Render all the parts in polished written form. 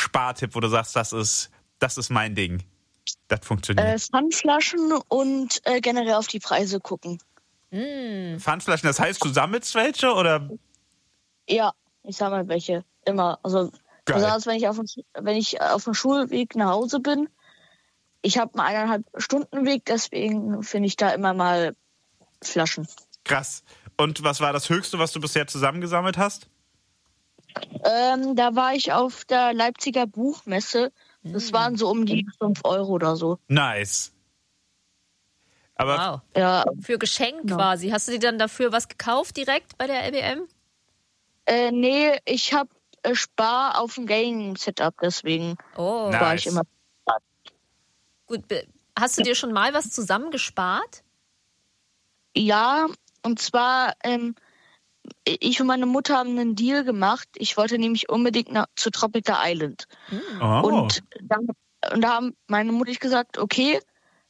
Spartipp, wo du sagst, das ist mein Ding. Das funktioniert. Pfandflaschen und generell auf die Preise gucken. Pfandflaschen, das heißt, du sammelst welche, oder? Ja, ich sammle welche. Immer. Also besonders wenn ich auf dem Schulweg nach Hause bin. Ich habe einen 1,5 Stunden Weg, deswegen finde ich da immer mal Flaschen. Krass. Und was war das Höchste, was du bisher zusammengesammelt hast? Da war ich auf der Leipziger Buchmesse. Das waren so um die 5 Euro oder so. Nice. Aber Wow. Ja. Für Geschenk quasi. Hast du dir dann dafür was gekauft direkt bei der LBM? Nee, ich habe Spar auf dem Gaming-Setup, deswegen war ich immer. Gut, hast du dir schon mal was zusammengespart? Ja, und zwar, ich und meine Mutter haben einen Deal gemacht. Ich wollte nämlich unbedingt zu Tropical Island. Und da haben meine Mutter gesagt, okay,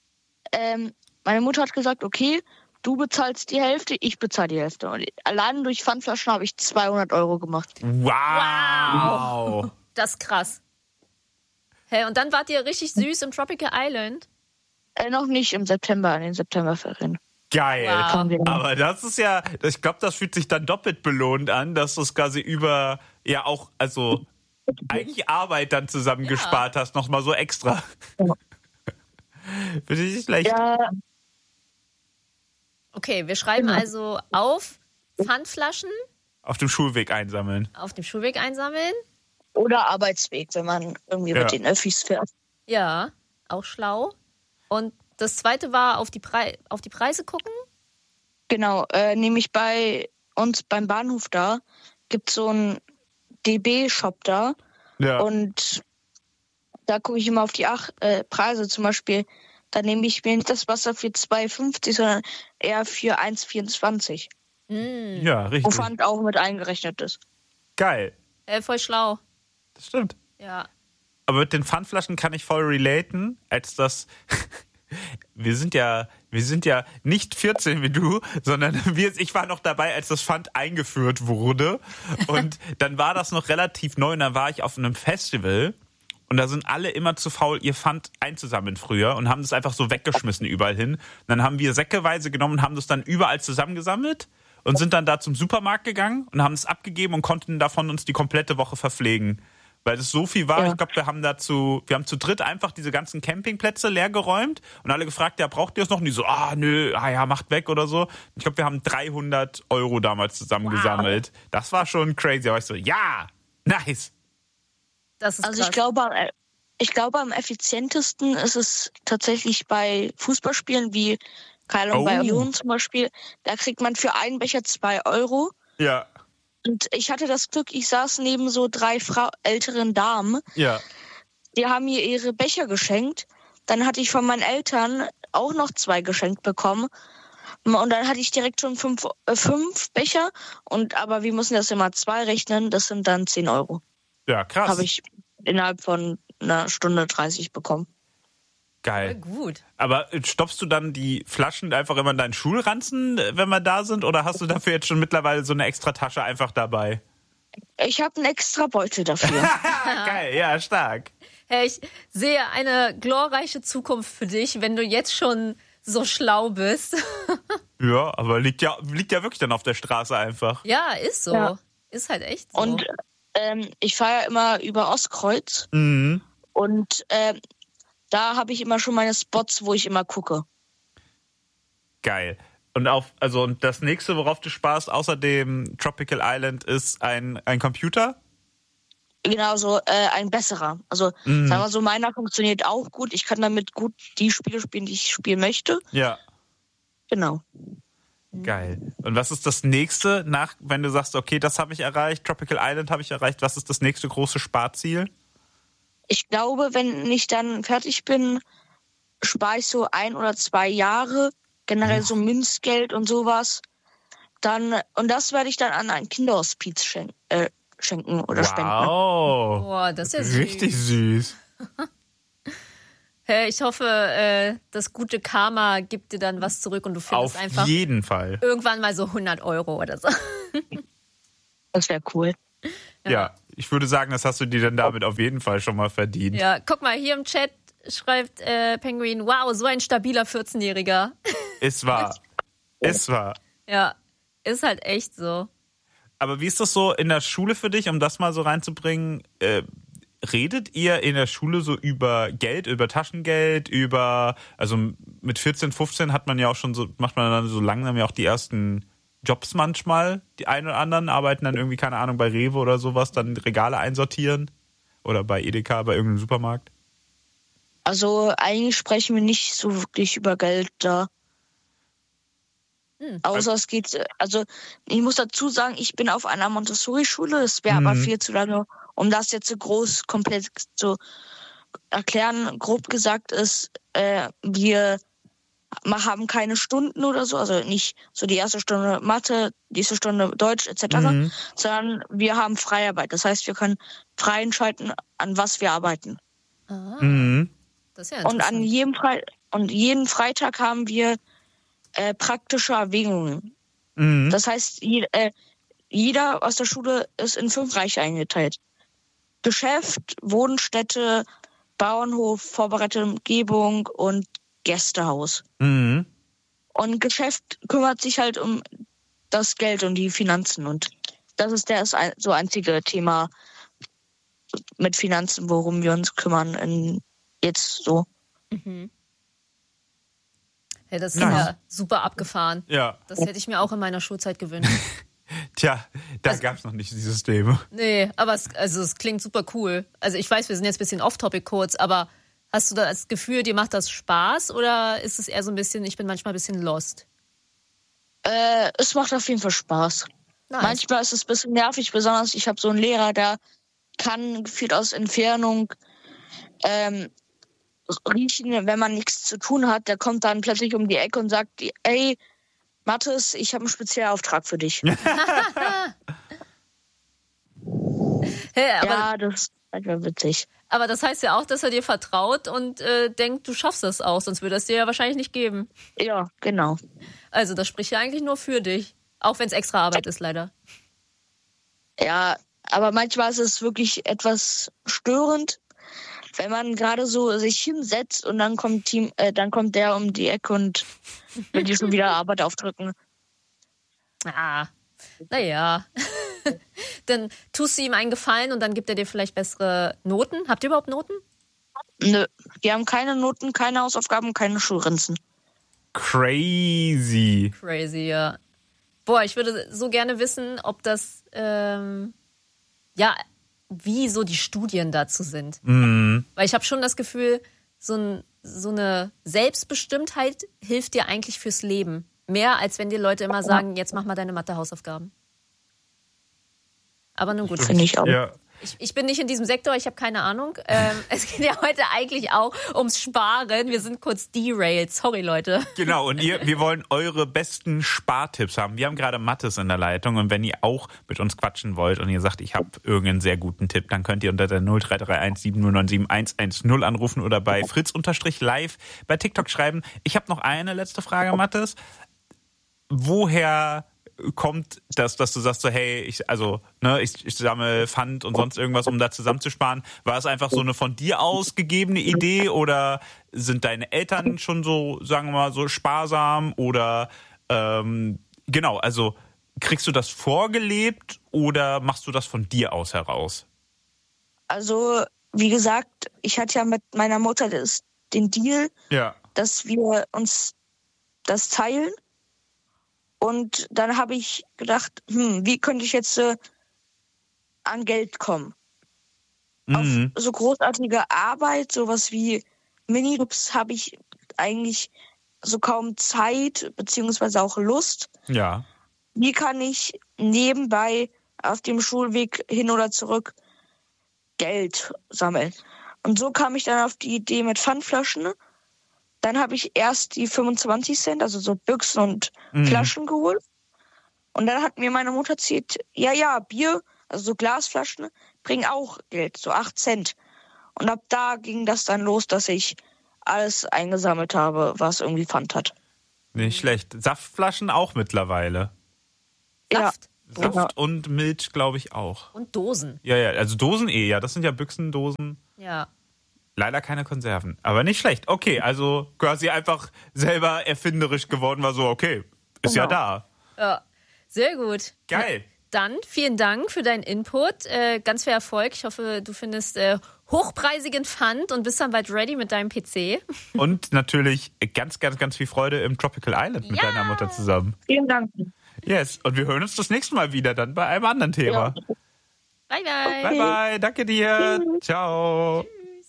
du bezahlst die Hälfte, ich bezahle die Hälfte. Und allein durch Pfandflaschen habe ich 200 Euro gemacht. Wow. Das ist krass. Hey, und dann wart ihr richtig süß im Tropical Island? Noch nicht in den Septemberferien. Geil. Wow. Aber das ist ja, ich glaube, das fühlt sich dann doppelt belohnt an, dass du es quasi über, ja auch, also eigentlich Arbeit dann zusammengespart hast, nochmal so extra. Finde ich nicht schlecht. Ja. Okay, wir schreiben also auf Pfandflaschen. Auf dem Schulweg einsammeln. Auf dem Schulweg einsammeln. Oder Arbeitsweg, wenn man irgendwie mit den Öffis fährt. Ja, auch schlau. Und das zweite war auf die Preise gucken? Genau, nämlich bei uns beim Bahnhof da gibt es so einen DB-Shop da. Ja. Und da gucke ich immer auf die Preise. Zum Beispiel, da nehme ich mir nicht das Wasser für 2,50, sondern eher für 1,24. Ja, richtig. Wo Pfand auch mit eingerechnet ist. Geil. Voll schlau. Das stimmt. Ja. Aber mit den Pfandflaschen kann ich voll relaten, als das... Wir sind ja nicht 14 wie du, sondern ich war noch dabei, als das Pfand eingeführt wurde. Und dann war das noch relativ neu und dann war ich auf einem Festival und da sind alle immer zu faul, ihr Pfand einzusammeln früher und haben das einfach so weggeschmissen überall hin. Und dann haben wir säckeweise genommen und haben das dann überall zusammengesammelt und sind dann da zum Supermarkt gegangen und haben es abgegeben und konnten davon uns die komplette Woche verpflegen. Weil es so viel war, ich glaube, wir haben zu dritt einfach diese ganzen Campingplätze leer geräumt und alle gefragt, ja, braucht ihr es noch? Und die so, macht weg oder so. Ich glaube, wir haben 300 Euro damals zusammengesammelt. Wow. Das war schon crazy. Aber ich so, ja, nice. Das ist also krass. ich glaube, am effizientesten ist es tatsächlich bei Fußballspielen wie bei Union zum Beispiel. Da kriegt man für einen Becher 2 Euro. Ja. Und ich hatte das Glück, ich saß neben so 3 älteren Damen. Ja. Die haben mir ihre Becher geschenkt. Dann hatte ich von meinen Eltern auch noch 2 geschenkt bekommen. Und dann hatte ich direkt schon 5 Becher. Aber wir müssen das immer 2 rechnen. Das sind dann 10 Euro. Ja, krass. Habe ich innerhalb von einer Stunde 30 bekommen. Geil. Gut. Aber stopfst du dann die Flaschen einfach immer in deinen Schulranzen, wenn wir da sind? Oder hast du dafür jetzt schon mittlerweile so eine extra Tasche einfach dabei? Ich habe einen extra Beutel dafür. Geil, ja, stark. Hey, ich sehe eine glorreiche Zukunft für dich, wenn du jetzt schon so schlau bist. Ja, aber liegt ja wirklich dann auf der Straße einfach. Ja, ist so. Ja. Ist halt echt so. Und ich fahre ja immer über Ostkreuz. Mhm. Und da habe ich immer schon meine Spots, wo ich immer gucke. Geil. Und das nächste, worauf du sparst, außer dem Tropical Island, ist ein Computer? Genau, so ein besserer. Also sagen wir so, meiner funktioniert auch gut. Ich kann damit gut die Spiele spielen, die ich spielen möchte. Ja. Genau. Geil. Und was ist das nächste, wenn du sagst, okay, das habe ich erreicht, Tropical Island habe ich erreicht, was ist das nächste große Sparziel? Ich glaube, wenn ich dann fertig bin, spare ich so 1 oder 2 Jahre, generell so Münzgeld und sowas. Und das werde ich dann an ein Kinderhospiz schenken oder spenden. Wow. Boah, das ist ja süß. Richtig süß. Ich hoffe, das gute Karma gibt dir dann was zurück und du findest einfach auf jeden Fall irgendwann mal so 100 Euro oder so. Das wäre cool. Ja, Ich würde sagen, das hast du dir dann damit auf jeden Fall schon mal verdient. Ja, guck mal, hier im Chat schreibt Penguin, wow, so ein stabiler 14-Jähriger. Ist wahr. Ist wahr. Ja, ist halt echt so. Aber wie ist das so in der Schule für dich, um das mal so reinzubringen? Redet ihr in der Schule so über Geld, über Taschengeld, also mit 14, 15 hat man ja auch schon so, macht man dann so langsam ja auch die ersten Jobs manchmal. Die einen oder anderen arbeiten dann irgendwie, keine Ahnung, bei Rewe oder sowas, dann Regale einsortieren oder bei Edeka, bei irgendeinem Supermarkt. Also eigentlich sprechen wir nicht so wirklich über Geld da. Außer es geht, also ich muss dazu sagen, ich bin auf einer Montessori-Schule, es wäre aber viel zu lange, um das jetzt so groß, komplett zu erklären. Grob gesagt ist, wir haben keine Stunden oder so, also nicht so die erste Stunde Mathe, die erste Stunde Deutsch etc., sondern wir haben Freiarbeit. Das heißt, wir können frei entscheiden, an was wir arbeiten. Das ist ja Und interessant. jeden Freitag haben wir praktische Erwägungen. Das heißt, jeder aus der Schule ist in 5 Bereiche eingeteilt. Geschäft, Wohnstätte, Bauernhof, vorbereitete Umgebung und Gästehaus. Und Geschäft kümmert sich halt um das Geld und die Finanzen. Und das ist das so einzige Thema mit Finanzen, worum wir uns kümmern jetzt so. Ja, das ist ja super abgefahren. Ja. Das hätte ich mir auch in meiner Schulzeit gewünscht. Tja, da gab es noch nicht die Systeme. Nee, aber es klingt super cool. Also ich weiß, wir sind jetzt ein bisschen off-topic kurz, aber hast du das Gefühl, dir macht das Spaß oder ist es eher so ein bisschen, ich bin manchmal ein bisschen lost? Es macht auf jeden Fall Spaß. Nice. Manchmal ist es ein bisschen nervig, besonders ich habe so einen Lehrer, der kann gefühlt aus Entfernung riechen, wenn man nichts zu tun hat. Der kommt dann plötzlich um die Ecke und sagt, ey, Mathis, ich habe einen Spezialauftrag für dich. Hey, Ja, das ist einfach witzig. aber das heißt ja auch, dass er dir vertraut und denkt, du schaffst das auch, sonst würde er es dir ja wahrscheinlich nicht geben. Ja, genau. Also das spricht ja eigentlich nur für dich, auch wenn es extra Arbeit ist, leider. Ja, aber manchmal ist es wirklich etwas störend, wenn man gerade so sich hinsetzt und dann kommt der um die Ecke und will dir schon wieder Arbeit aufdrücken. Naja. Dann tust du ihm einen Gefallen und dann gibt er dir vielleicht bessere Noten. Habt ihr überhaupt Noten? Nö, wir haben keine Noten, keine Hausaufgaben, keine Schulranzen. Crazy. Crazy, ja. Boah, ich würde so gerne wissen, ob das, wie so die Studien dazu sind. Weil ich habe schon das Gefühl, so eine Selbstbestimmtheit hilft dir eigentlich fürs Leben. Mehr, als wenn dir Leute immer sagen, jetzt mach mal deine Mathe-Hausaufgaben. Aber nun gut. Finde ich auch. Ja. Ich bin nicht in diesem Sektor, ich habe keine Ahnung. Es geht ja heute eigentlich auch ums Sparen. Wir sind kurz derailed. Sorry, Leute. Genau, und wir wollen eure besten Spartipps haben. Wir haben gerade Mathis in der Leitung und wenn ihr auch mit uns quatschen wollt und ihr sagt, ich habe irgendeinen sehr guten Tipp, dann könnt ihr unter der 0331 7097 110 anrufen oder bei Fritz_live bei TikTok schreiben. Ich habe noch eine letzte Frage, Mathis. Woher kommt das, dass du sagst so, hey, ich sammle Pfand und sonst irgendwas, um da zusammenzusparen? War es einfach so eine von dir ausgegebene Idee oder sind deine Eltern schon so, sagen wir mal, so sparsam oder also kriegst du das vorgelebt oder machst du das von dir aus heraus? Also, wie gesagt, ich hatte ja mit meiner Mutter den Deal, dass wir uns das teilen. Und dann habe ich gedacht, wie könnte ich jetzt an Geld kommen? Auf so großartige Arbeit, sowas wie Minijobs, habe ich eigentlich so kaum Zeit, beziehungsweise auch Lust. Ja. Wie kann ich nebenbei auf dem Schulweg hin oder zurück Geld sammeln? Und so kam ich dann auf die Idee mit Pfandflaschen. Dann habe ich erst die 25 Cent, also so Büchsen und Flaschen geholt. Und dann hat mir meine Mutter erzählt, Bier, also so Glasflaschen, bringen auch Geld, so 8 Cent. Und ab da ging das dann los, dass ich alles eingesammelt habe, was irgendwie Pfand hat. Nicht schlecht. Saftflaschen auch mittlerweile. Ja. Saft und Milch, glaube ich, auch. Und Dosen. Ja, also Dosen ja. Das sind ja Büchsendosen. Ja. Leider keine Konserven. Aber nicht schlecht. Okay, also quasi einfach selber erfinderisch geworden, war so, okay, ist ja da. Ja, sehr gut. Geil. Dann vielen Dank für deinen Input. Ganz viel Erfolg. Ich hoffe, du findest hochpreisigen Pfand und bist dann bald ready mit deinem PC. Und natürlich ganz, ganz, ganz viel Freude im Tropical Island mit deiner Mutter zusammen. Vielen Dank. Yes, und wir hören uns das nächste Mal wieder dann bei einem anderen Thema. Ja. Bye, bye. Bye, bye. Danke dir. Ciao.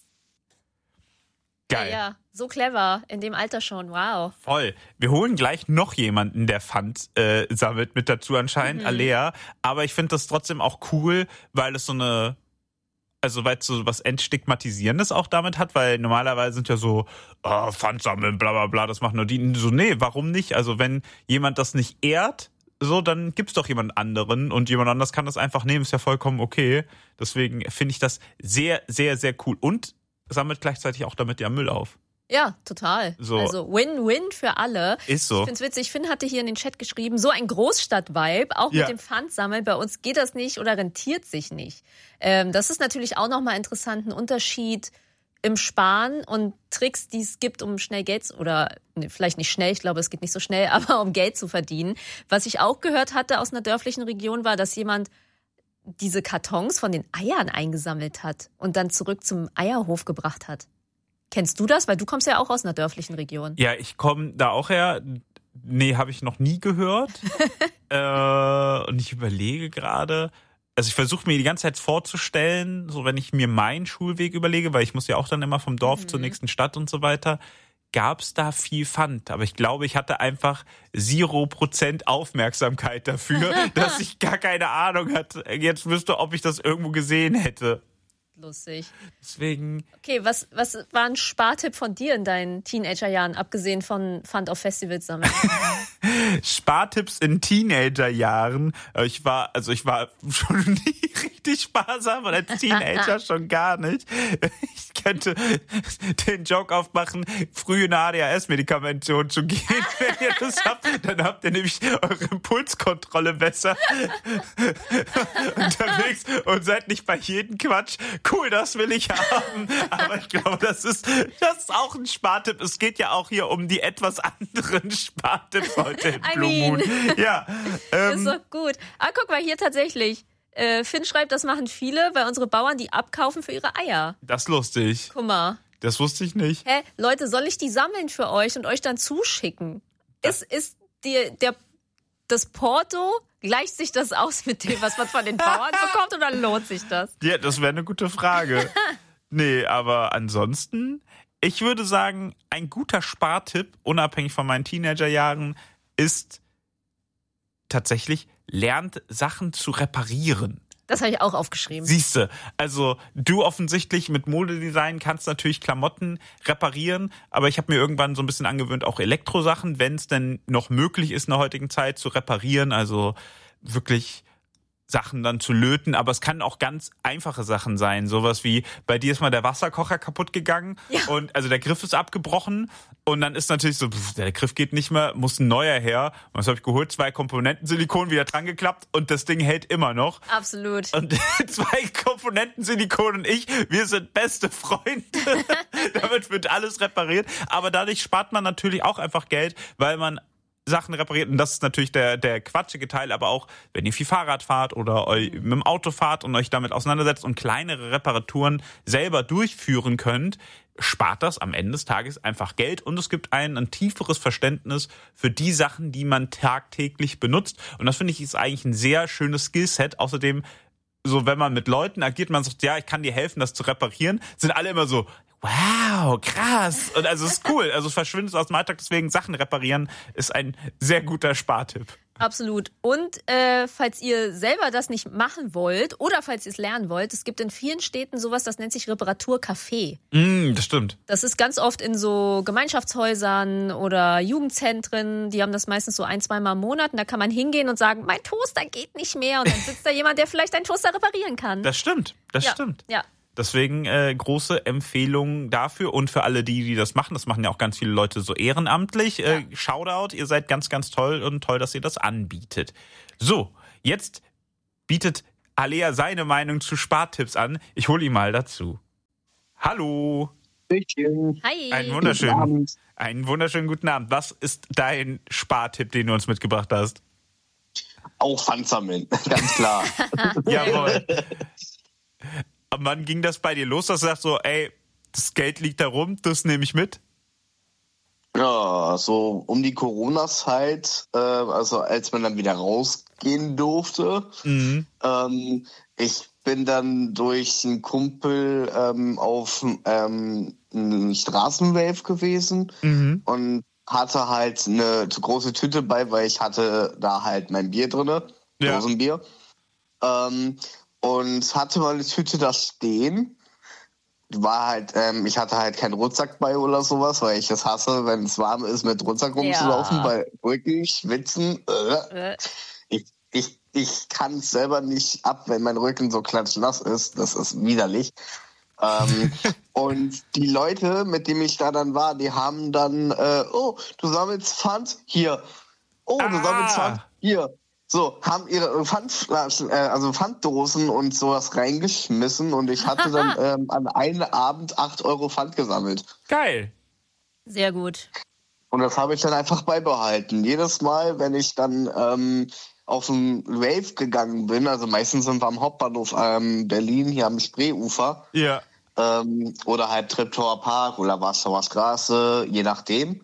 Geil. Ja, so clever. In dem Alter schon. Wow. Voll. Wir holen gleich noch jemanden, der Pfand sammelt, mit dazu anscheinend, Alea. Aber ich finde das trotzdem auch cool, weil es weil es so was Entstigmatisierendes auch damit hat, weil normalerweise sind ja so, Pfand sammeln, bla bla bla, das machen nur die. So, nee, warum nicht? Also wenn jemand das nicht ehrt, so, dann gibt's doch jemand anderen und jemand anders kann das einfach nehmen, ist ja vollkommen okay. Deswegen finde ich das sehr, sehr, sehr cool. Und sammelt gleichzeitig auch damit ja Müll auf. Ja, total. So. Also Win-Win für alle. Ist so. Ich find's witzig. Finn hatte hier in den Chat geschrieben, so ein Großstadt-Vibe, auch mit dem Pfandsammeln. Bei uns geht das nicht oder rentiert sich nicht. Das ist natürlich auch nochmal interessant, ein Unterschied im Sparen und Tricks, die es gibt, um schnell Geld, oder vielleicht nicht schnell, ich glaube, es geht nicht so schnell, aber um Geld zu verdienen. Was ich auch gehört hatte aus einer dörflichen Region war, dass jemand diese Kartons von den Eiern eingesammelt hat und dann zurück zum Eierhof gebracht hat. Kennst du das? Weil du kommst ja auch aus einer dörflichen Region. Ja, ich komme da auch her. Nee, habe ich noch nie gehört. Und ich überlege gerade, also ich versuche mir die ganze Zeit vorzustellen, so wenn ich mir meinen Schulweg überlege, weil ich muss ja auch dann immer vom Dorf zur nächsten Stadt und so weiter, gab es da viel Pfand. Aber ich glaube, ich hatte einfach 0% Aufmerksamkeit dafür, dass ich gar keine Ahnung hatte. Jetzt wüsste, ob ich das irgendwo gesehen hätte. Lustig. Deswegen. Okay, was war ein Spartipp von dir in deinen Teenagerjahren, abgesehen von Pfand auf Festivals sammeln? Spartipps in Teenagerjahren. Ich war schon nie richtig sparsam und als Teenager schon gar nicht. Ich könnte den Joke aufmachen, früh eine ADHS-Medikamentation zu gehen. Wenn ihr das habt, dann habt ihr nämlich eure Impulskontrolle besser unterwegs und seid nicht bei jedem Quatsch. Cool, das will ich haben. Aber ich glaube, das ist auch ein Spartipp. Es geht ja auch hier um die etwas anderen Spartipps heute im Blue Moon. Ja, ist doch gut. Ah, guck mal, hier tatsächlich. Finn schreibt, das machen viele, weil unsere Bauern die abkaufen für ihre Eier. Das ist lustig. Guck mal. Das wusste ich nicht. Hä? Leute, soll ich die sammeln für euch und euch dann zuschicken? Ist das Porto, gleicht sich das aus mit dem, was man von den Bauern bekommt, oder lohnt sich das? Ja, das wäre eine gute Frage. Nee, aber ansonsten, ich würde sagen, ein guter Spartipp, unabhängig von meinen Teenagerjahren, ist tatsächlich, lernt Sachen zu reparieren. Das habe ich auch aufgeschrieben. Siehste, also du offensichtlich mit Modedesign kannst natürlich Klamotten reparieren, aber ich habe mir irgendwann so ein bisschen angewöhnt, auch Elektrosachen, wenn es denn noch möglich ist in der heutigen Zeit, zu reparieren, also wirklich Sachen dann zu löten, aber es kann auch ganz einfache Sachen sein, sowas wie, bei dir ist mal der Wasserkocher kaputt gegangen und also der Griff ist abgebrochen und dann ist natürlich so, der Griff geht nicht mehr, muss ein neuer her. Und was habe ich geholt? 2 Komponenten Silikon wieder dran geklappt und das Ding hält immer noch. Absolut. Und 2 Komponenten Silikon und ich, wir sind beste Freunde. Damit wird alles repariert, aber dadurch spart man natürlich auch einfach Geld, weil man Sachen repariert. Und das ist natürlich der quatschige Teil, aber auch, wenn ihr viel Fahrrad fahrt oder mit dem Auto fahrt und euch damit auseinandersetzt und kleinere Reparaturen selber durchführen könnt, spart das am Ende des Tages einfach Geld und es gibt ein tieferes Verständnis für die Sachen, die man tagtäglich benutzt. Und das finde ich ist eigentlich ein sehr schönes Skillset. Außerdem, so wenn man mit Leuten agiert, man sagt, ja, ich kann dir helfen, das zu reparieren, sind alle immer so, wow, krass. Und also es ist cool. Also es verschwindet aus dem Alltag, deswegen Sachen reparieren ist ein sehr guter Spartipp. Absolut. Und falls ihr selber das nicht machen wollt oder falls ihr es lernen wollt, es gibt in vielen Städten sowas, das nennt sich Reparaturcafé. Das stimmt. Das ist ganz oft in so Gemeinschaftshäusern oder Jugendzentren. Die haben das meistens so 1-2 Mal im Monat. Und da kann man hingehen und sagen, mein Toaster geht nicht mehr. Und dann sitzt da jemand, der vielleicht einen Toaster reparieren kann. Das stimmt. Das stimmt. Ja. Deswegen große Empfehlung dafür und für alle die das machen ja auch ganz viele Leute so ehrenamtlich. Shoutout, ihr seid ganz, ganz toll und toll, dass ihr das anbietet. So, Jetzt bietet Alea seine Meinung zu Spartipps an. Ich hole ihn mal dazu. Hallo. Hi. Einen wunderschönen guten Abend. Was ist dein Spartipp, den du uns mitgebracht hast? Auch Pfand sammeln, ganz klar. Jawohl. Und wann ging das bei dir los, dass du sagst so, ey, das Geld liegt da rum, das nehme ich mit? Ja, so um die Corona-Zeit, also als man dann wieder rausgehen durfte. Ich bin dann durch einen Kumpel auf einen Straßenwave gewesen und hatte halt eine zu große Tüte bei, weil ich hatte da halt mein Bier drinne, Dosenbier. Und hatte meine Tüte da stehen. War halt, ich hatte halt keinen Rucksack bei oder sowas, weil ich es hasse, wenn es warm ist, mit Rucksack rumzulaufen, weil Rücken, Schwitzen. Ich kann es selber nicht ab, wenn mein Rücken so klatschnass ist. Das ist widerlich. Und die Leute, mit denen ich da dann war, die haben dann, oh, du sammelst Pfand? Hier. Oh, du sammelst Pfand? Hier. So, haben ihre Pfandflaschen, also Pfanddosen und sowas reingeschmissen und ich hatte dann an einem Abend 8 Euro Pfand gesammelt. Geil. Sehr gut. Und das habe ich dann einfach beibehalten. Jedes Mal, wenn ich dann auf einen Rave gegangen bin, also meistens sind wir am Hauptbahnhof Berlin, hier am Spreeufer. Ja. Oder halt Treptower Park oder Warschauer Straße, je nachdem.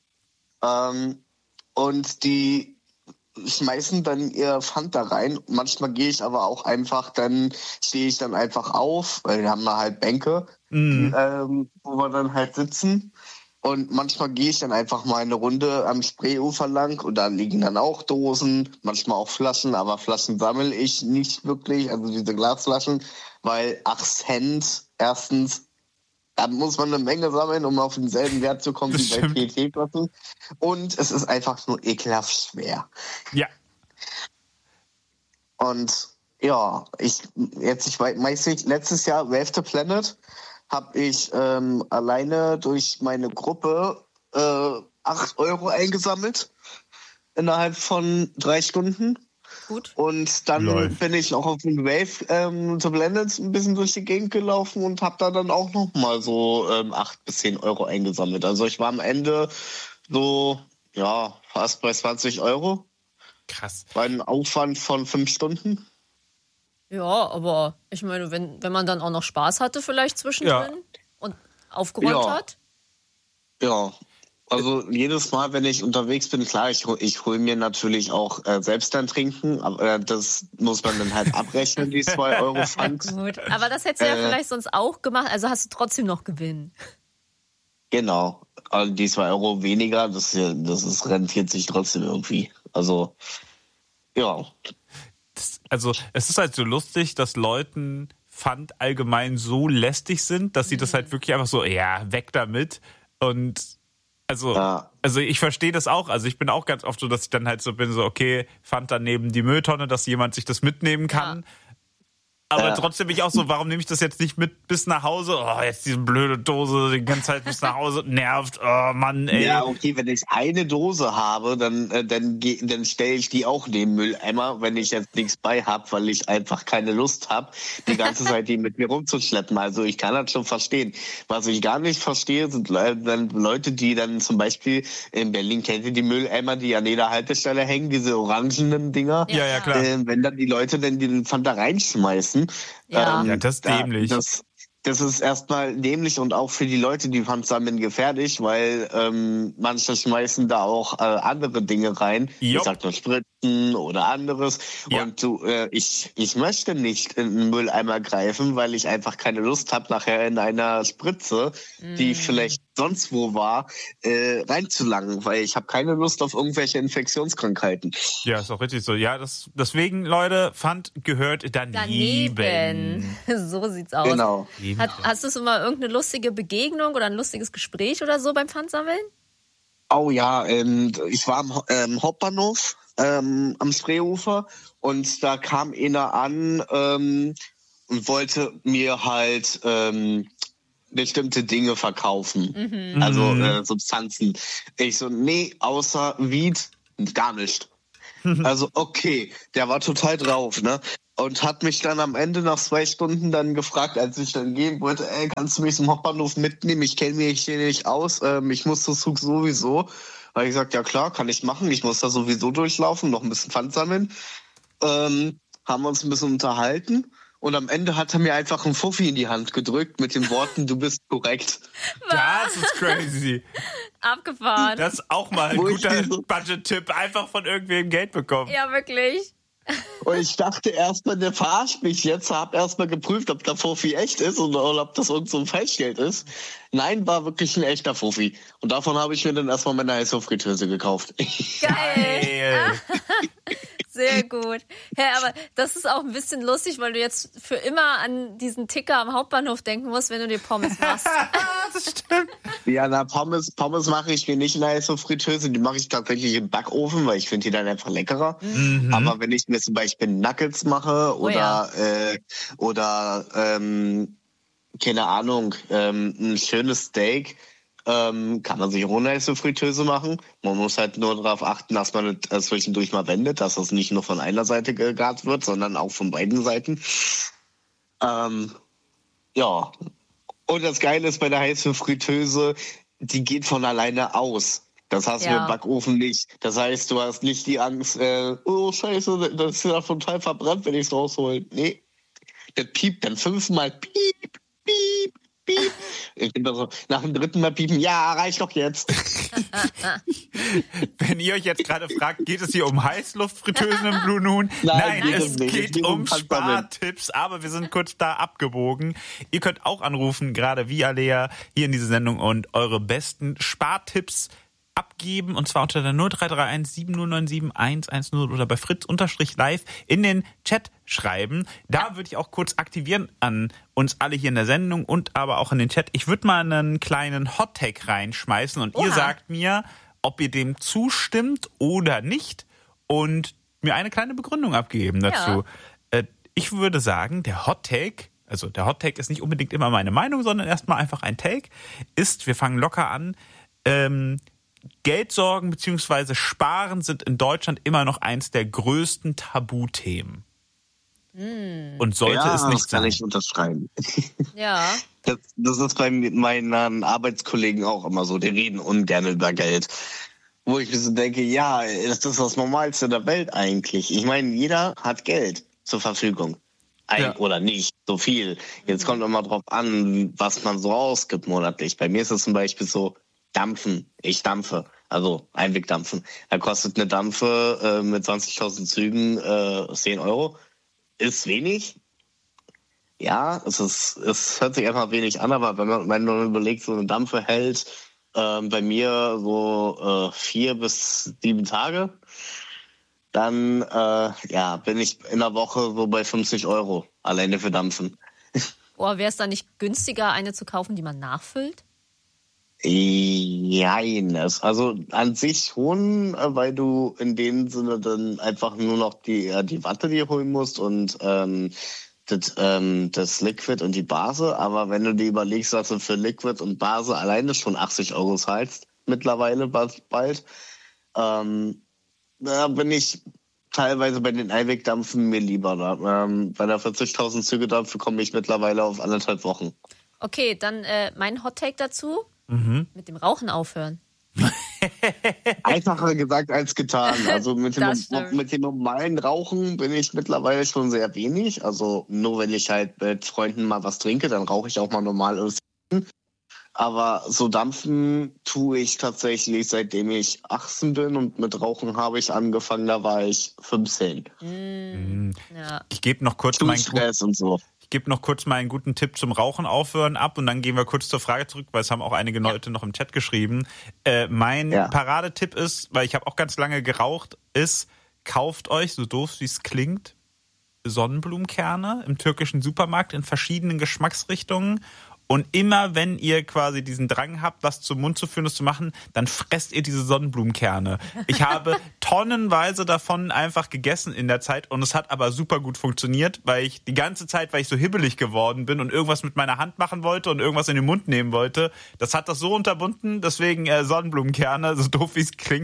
Und die schmeißen dann ihr Pfand da rein. Manchmal gehe ich aber auch einfach, dann stehe ich dann einfach auf, weil wir haben da halt Bänke, die, wo wir dann halt sitzen. Und manchmal gehe ich dann einfach mal eine Runde am Spreeufer lang und da liegen dann auch Dosen, manchmal auch Flaschen, aber Flaschen sammle ich nicht wirklich, also diese Glasflaschen, weil 8 Cent, erstens, da muss man eine Menge sammeln, um auf denselben Wert zu kommen wie bei PET-Flaschen. Und es ist einfach nur ekelhaft schwer. Ja. Und ja, letztes Jahr Wave the Planet habe ich alleine durch meine Gruppe 8 Euro eingesammelt innerhalb von 3 Stunden. Gut. Und dann bin ich auch auf dem Wave the Planet ein bisschen durch die Gegend gelaufen und habe da dann auch noch mal so 8 bis 10 Euro eingesammelt. Also ich war am Ende so, ja, fast bei 20 Euro. Krass. Bei einem Aufwand von 5 Stunden. Ja, aber ich meine, wenn man dann auch noch Spaß hatte vielleicht zwischendrin und aufgeräumt hat. Ja, also jedes Mal, wenn ich unterwegs bin, klar, ich hole mir natürlich auch selbst dann trinken, aber das muss man dann halt abrechnen, die 2 Euro Pfand. Gut, aber das hättest du ja vielleicht sonst auch gemacht, also hast du trotzdem noch Gewinn. Genau, also die 2 Euro weniger, das rentiert sich trotzdem irgendwie. Also, ja. Also es ist halt so lustig, dass Leuten Pfand allgemein so lästig sind, dass sie das halt wirklich einfach so, ja, weg damit. Und also ich verstehe das auch. Also ich bin auch ganz oft so, dass ich dann halt so bin, so okay, Pfand dann neben die Mülltonne, dass jemand sich das mitnehmen kann. Ja. Aber trotzdem bin ich auch so, warum nehme ich das jetzt nicht mit bis nach Hause? Oh, jetzt diese blöde Dose die ganze Zeit bis nach Hause, nervt. Oh Mann, ey. Ja, okay, wenn ich eine Dose habe, dann stelle ich die auch neben Mülleimer, wenn ich jetzt nichts bei habe, weil ich einfach keine Lust habe, die ganze Zeit die mit mir rumzuschleppen. Also ich kann das schon verstehen. Was ich gar nicht verstehe, sind dann Leute, die dann zum Beispiel in Berlin, kennt ihr die Mülleimer, die an jeder Haltestelle hängen, diese orangenen Dinger? Ja, klar. Wenn dann die Leute dann den Pfand da reinschmeißen, ja, das ist dämlich. Das ist erstmal dämlich und auch für die Leute, die Pfand sammeln, gefährlich, weil manche schmeißen da auch andere Dinge rein. Ich sag nur Spritzen oder anderes. Ja. Und ich möchte nicht in einen Mülleimer greifen, weil ich einfach keine Lust habe, nachher in einer Spritze, die vielleicht sonst wo war, reinzulangen, weil ich habe keine Lust auf irgendwelche Infektionskrankheiten. Ja, ist auch richtig so. Ja, deswegen, Leute, Pfand gehört daneben. So sieht's aus. Genau. Hast du so mal irgendeine lustige Begegnung oder ein lustiges Gespräch oder so beim Pfandsammeln? Oh ja, ich war am Hauptbahnhof am Spreeufer und da kam einer an und wollte mir halt bestimmte Dinge verkaufen, also Substanzen. Ich so, nee, außer Weed gar nicht. Also okay, der war total drauf, ne? Und hat mich dann am Ende nach 2 Stunden dann gefragt, als ich dann gehen wollte, kannst du mich zum Hauptbahnhof mitnehmen? Ich kenne mich hier nicht aus, ich muss zum Zug sowieso. Weil ich gesagt, ja klar, kann ich machen, ich muss da sowieso durchlaufen, noch ein bisschen Pfand sammeln. Haben wir uns ein bisschen unterhalten und am Ende hat er mir einfach einen Fuffi in die Hand gedrückt mit den Worten, du bist korrekt. Das ist crazy. Abgefahren. Das ist auch mal ein guter Budget-Tipp. Einfach von irgendwem Geld bekommen. Ja, wirklich. Und ich dachte erstmal, der verarscht mich jetzt, hab erstmal geprüft, ob der Fuffi echt ist oder ob das irgend so ein Falschgeld ist. Nein, war wirklich ein echter Fuffi. Und davon habe ich mir dann erstmal meine Eishof-Fritteuse gekauft. Geil. Sehr gut. Ja, aber das ist auch ein bisschen lustig, weil du jetzt für immer an diesen Ticker am Hauptbahnhof denken musst, wenn du dir Pommes machst. Das stimmt. Ja, na, Pommes mache ich mir nicht in der Eishof-Fritteuse, die mache ich tatsächlich im Backofen, weil ich finde die dann einfach leckerer. Mhm. Aber wenn ich mir zum Beispiel Nuggets mache oder keine Ahnung, ein schönes Steak, kann man sich ohne Eishof-Fritteuse machen. Man muss halt nur darauf achten, dass man das zwischendurch mal wendet, dass das nicht nur von einer Seite gegart wird, sondern auch von beiden Seiten. Ja. Und das Geile ist bei der Eishof-Fritteuse, die geht von alleine aus. Das hast du im Backofen nicht. Das heißt, du hast nicht die Angst, oh Scheiße, das ist ja total verbrannt, wenn ich es raushole. Nee, das piept dann 5-mal. Piep, piep, piep. Ich bin so, nach dem 3. Mal piepen, ja, reicht doch jetzt. Wenn ihr euch jetzt gerade fragt, geht es hier um Heißluftfritteusen im Blue Noon? Nein, es geht um Spartipps, aber wir sind kurz da abgebogen. Ihr könnt auch anrufen, gerade wie Alea, hier in diese Sendung und eure besten Spartipps abgeben, und zwar unter der 0331 7097 110 oder bei Fritz_live in den Chat schreiben. Da würde ich auch kurz aktivieren an uns alle hier in der Sendung und aber auch in den Chat. Ich würde mal einen kleinen Hot-Take reinschmeißen und ihr sagt mir, ob ihr dem zustimmt oder nicht und mir eine kleine Begründung abgeben dazu. Ja. Ich würde sagen, der Hot-Take, also der Hot-Take ist nicht unbedingt immer meine Meinung, sondern erstmal einfach ein Take, ist, wir fangen locker an, Geldsorgen bzw. Sparen sind in Deutschland immer noch eins der größten Tabuthemen. Und sollte es nicht sein. Das kann ich unterschreiben. Ja. Das ist bei meinen Arbeitskollegen auch immer so. Die reden ungern über Geld. Wo ich mir so denke, ja, das ist das Normalste der Welt eigentlich. Ich meine, jeder hat Geld zur Verfügung. Oder nicht so viel. Jetzt kommt immer drauf an, was man so ausgibt monatlich. Bei mir ist es zum Beispiel so, Dampfen. Ich dampfe. Also Einwegdampfen. Da kostet eine Dampfe mit 20.000 Zügen 10 Euro. Ist wenig. Ja, es hört sich einfach wenig an, aber wenn man überlegt, so eine Dampfe hält bei mir so 4 bis 7 Tage, dann bin ich in der Woche so bei 50 Euro alleine für Dampfen. Wäre es dann nicht günstiger, eine zu kaufen, die man nachfüllt? Jein, also an sich schon, weil du in dem Sinne dann einfach nur noch die Watte dir holen musst und das Liquid und die Base. Aber wenn du dir überlegst, dass du für Liquid und Base alleine schon 80 Euro zahlst, mittlerweile bald, da bin ich teilweise bei den Einwegdampfen mir lieber. Bei der 40.000 Züge Dampfe komme ich mittlerweile auf 1,5 Wochen. Okay, dann mein Hot-Take dazu. Mit dem Rauchen aufhören. Einfacher gesagt als getan. Also mit dem normalen Rauchen bin ich mittlerweile schon sehr wenig. Also nur wenn ich halt mit Freunden mal was trinke, dann rauche ich auch mal normal. Aber so dampfen tue ich tatsächlich, seitdem ich 18 bin, und mit Rauchen habe ich angefangen, da war ich 15. Ja. Ich gebe noch kurz meinen guten Tipp zum Rauchen aufhören ab und dann gehen wir kurz zur Frage zurück, weil es haben auch einige Leute noch im Chat geschrieben. Mein Paradetipp ist, weil ich habe auch ganz lange geraucht, ist, kauft euch, so doof wie es klingt, Sonnenblumenkerne im türkischen Supermarkt in verschiedenen Geschmacksrichtungen. Und immer, wenn ihr quasi diesen Drang habt, was zum Mund zu führen, das zu machen, dann fresst ihr diese Sonnenblumenkerne. Ich habe tonnenweise davon einfach gegessen in der Zeit und es hat aber super gut funktioniert, weil ich die ganze Zeit, weil ich so hibbelig geworden bin und irgendwas mit meiner Hand machen wollte und irgendwas in den Mund nehmen wollte, das hat das so unterbunden, deswegen Sonnenblumenkerne, so doof wie es klingt,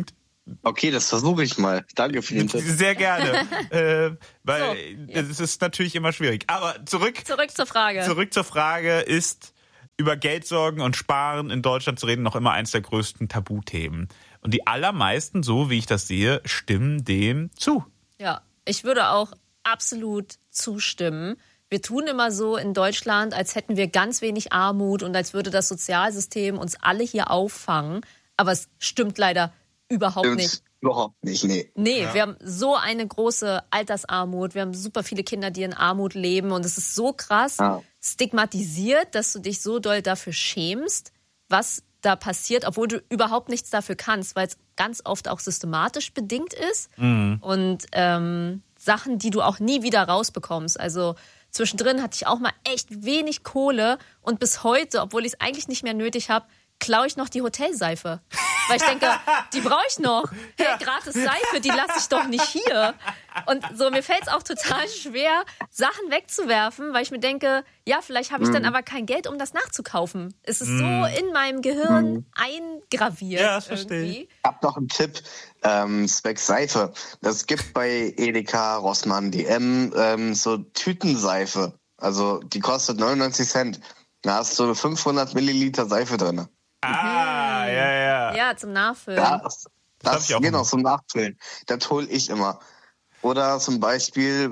Okay, das versuche ich mal. Danke für den Tipp. Sehr gerne. Weil es ist natürlich immer schwierig. Aber zurück zur Frage. Zurück zur Frage, ist über Geldsorgen und Sparen in Deutschland zu reden noch immer eins der größten Tabuthemen. Und die allermeisten, so wie ich das sehe, stimmen dem zu. Ja, ich würde auch absolut zustimmen. Wir tun immer so in Deutschland, als hätten wir ganz wenig Armut und als würde das Sozialsystem uns alle hier auffangen. Aber es stimmt leider überhaupt nicht. Überhaupt nicht, nee. Nee, ja. Wir haben so eine große Altersarmut. Wir haben super viele Kinder, die in Armut leben. Und es ist so krass stigmatisiert, dass du dich so doll dafür schämst, was da passiert, obwohl du überhaupt nichts dafür kannst, weil es ganz oft auch systematisch bedingt ist. Und Sachen, die du auch nie wieder rausbekommst. Also zwischendrin hatte ich auch mal echt wenig Kohle und bis heute, obwohl ich es eigentlich nicht mehr nötig habe, klaue ich noch die Hotelseife. Weil ich denke, die brauche ich noch. Hey, gratis Seife, die lasse ich doch nicht hier. Und so, mir fällt es auch total schwer, Sachen wegzuwerfen, weil ich mir denke, ja, vielleicht habe ich dann aber kein Geld, um das nachzukaufen. Es ist so in meinem Gehirn eingraviert. Ja, das verstehe ich. Ich habe noch einen Tipp, zwecks Seife. Das gibt bei Edeka, Rossmann, DM so Tütenseife. Also die kostet 99 Cent. Da hast du eine 500 Milliliter Seife drin. Ja. Ja, zum Nachfüllen. Ja, das ich auch genau, immer. zum Nachfüllen. Das hole ich immer. Oder zum Beispiel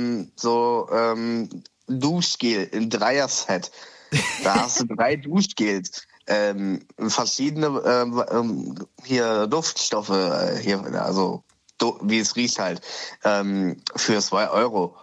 Duschgel in Dreier-Set. Da hast du 3 Duschgels. Verschiedene hier Duftstoffe, wie es riecht halt, für 2 Euro.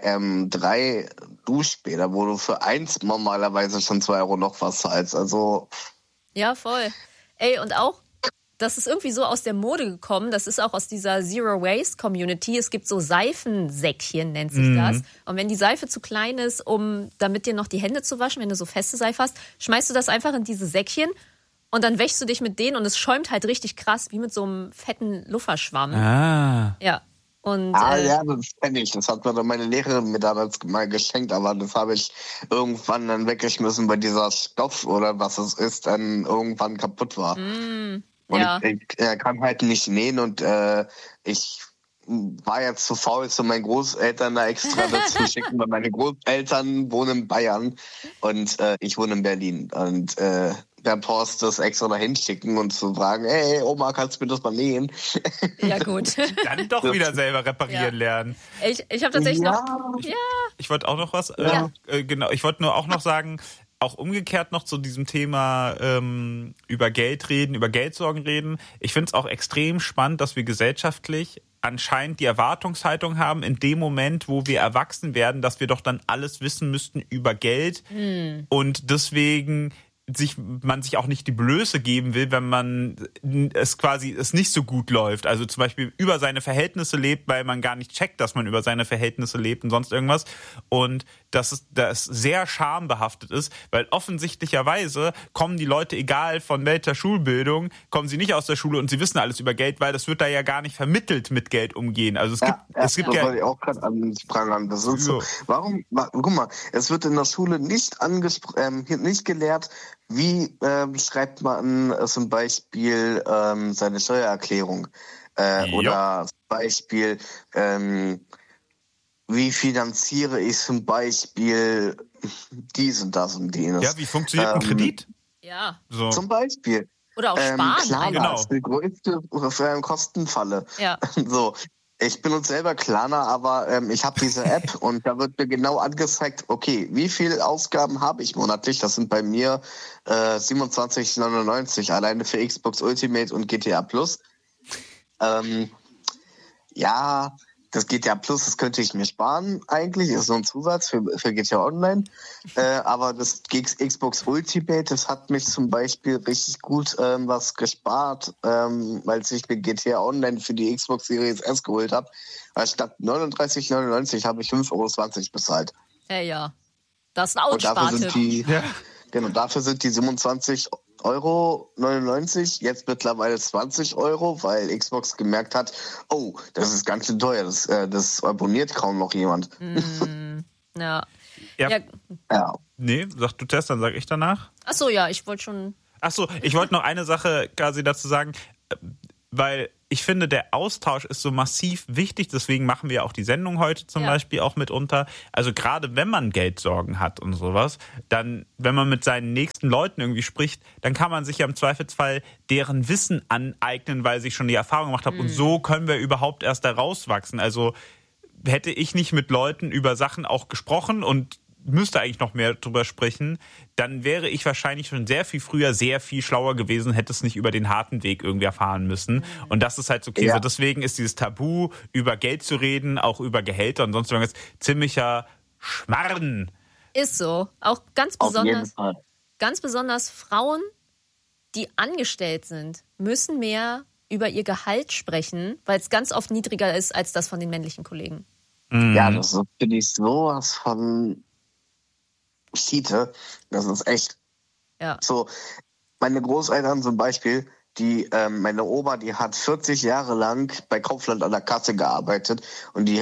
3 Duschbäder, wo du für 1 normalerweise schon 2 Euro noch was zahlst. Also Ja, voll. Ey, und auch, das ist irgendwie so aus der Mode gekommen. Das ist auch aus dieser Zero-Waste-Community. Es gibt so Seifensäckchen, nennt sich das. Und wenn die Seife zu klein ist, damit dir noch die Hände zu waschen, wenn du so feste Seife hast, schmeißt du das einfach in diese Säckchen und dann wäschst du dich mit denen und es schäumt halt richtig krass, wie mit so einem fetten Lufferschwamm. Ja. Und, ja, das kenne ich. Das hat mir dann meine Lehrerin mir damals mal geschenkt, aber das habe ich irgendwann dann weggeschmissen, weil dieser Stoff oder was es ist, dann irgendwann kaputt war. Und ich kann halt nicht nähen und ich war jetzt zu faul, zu meinen Großeltern da extra dazu schicken, weil meine Großeltern wohnen in Bayern und ich wohne in Berlin. Und der Post das extra dahin schicken und zu fragen, hey Oma, kannst du mir das mal nähen? Ja, gut. Dann doch wieder selber reparieren lernen. Ich habe tatsächlich noch... Ja. Ich wollte auch noch was... genau, ich wollte nur auch noch sagen, auch umgekehrt noch zu diesem Thema über Geld reden, über Geldsorgen reden. Ich finde es auch extrem spannend, dass wir gesellschaftlich anscheinend die Erwartungshaltung haben, in dem Moment, wo wir erwachsen werden, dass wir doch dann alles wissen müssten über Geld und deswegen man sich auch nicht die Blöße geben will, wenn man es nicht so gut läuft. Also zum Beispiel über seine Verhältnisse lebt, weil man gar nicht checkt, dass man über seine Verhältnisse lebt und sonst irgendwas. Und dass das sehr schambehaftet ist, weil offensichtlicherweise kommen die Leute, egal von welcher Schulbildung, kommen sie nicht aus der Schule und sie wissen alles über Geld, weil das wird da ja gar nicht vermittelt, mit Geld umgehen. Also es gibt das wollte ich auch gerade anprangern. Das ist so. Guck mal, es wird in der Schule nicht nicht gelehrt, wie schreibt man zum Beispiel seine Steuererklärung? Oder zum Beispiel, wie finanziere ich zum Beispiel dies und das und jenes? Ja, wie funktioniert ein Kredit? Ja. So. Zum Beispiel. Oder auch sparen. Klarna Genau. ist die größte Kostenfalle. Ja. So. Ich benutze selber Klarna, aber ich habe diese App und da wird mir genau angezeigt, okay, wie viel Ausgaben habe ich monatlich? Das sind bei mir 27,99 alleine für Xbox Ultimate und GTA Plus. Ja, das GTA Plus, das könnte ich mir sparen eigentlich, ist so ein Zusatz für GTA Online. Aber das Xbox Ultimate, das hat mich zum Beispiel richtig gut was gespart, weil ich mir GTA Online für die Xbox Series S geholt habe. Weil statt 39,99 habe ich 5,20 € bezahlt. Ja. Das ist ein Und dafür Outspartipp. dafür sind die 27,99 € jetzt mittlerweile 20 €, weil Xbox gemerkt hat, oh, das ist ganz schön teuer, das abonniert kaum noch jemand. Ja. Ja. Ja. Nee, sag du Test, dann sag ich danach. Achso, ja, ich wollte schon... Achso, ich wollte noch eine Sache quasi dazu sagen, weil ich finde, der Austausch ist so massiv wichtig, deswegen machen wir auch die Sendung heute zum Beispiel auch mitunter. Also gerade wenn man Geldsorgen hat und sowas, dann, wenn man mit seinen nächsten Leuten irgendwie spricht, dann kann man sich ja im Zweifelsfall deren Wissen aneignen, weil ich schon die Erfahrung gemacht habe. Und so können wir überhaupt erst da rauswachsen. Also hätte ich nicht mit Leuten über Sachen auch gesprochen und müsste eigentlich noch mehr drüber sprechen, dann wäre ich wahrscheinlich schon sehr viel früher sehr viel schlauer gewesen, hätte es nicht über den harten Weg irgendwie erfahren müssen. Und das ist halt so Käse. Ja. Deswegen ist dieses Tabu, über Geld zu reden, auch über Gehälter und sonst irgendwas, ziemlicher Schmarrn. Ist so. Auch ganz besonders Frauen, die angestellt sind, müssen mehr über ihr Gehalt sprechen, weil es ganz oft niedriger ist als das von den männlichen Kollegen. Ja, das finde ich sowas von Schiete. Das ist echt. Ja. So, meine Großeltern zum Beispiel, meine Oma, die hat 40 Jahre lang bei Kaufland an der Kasse gearbeitet und die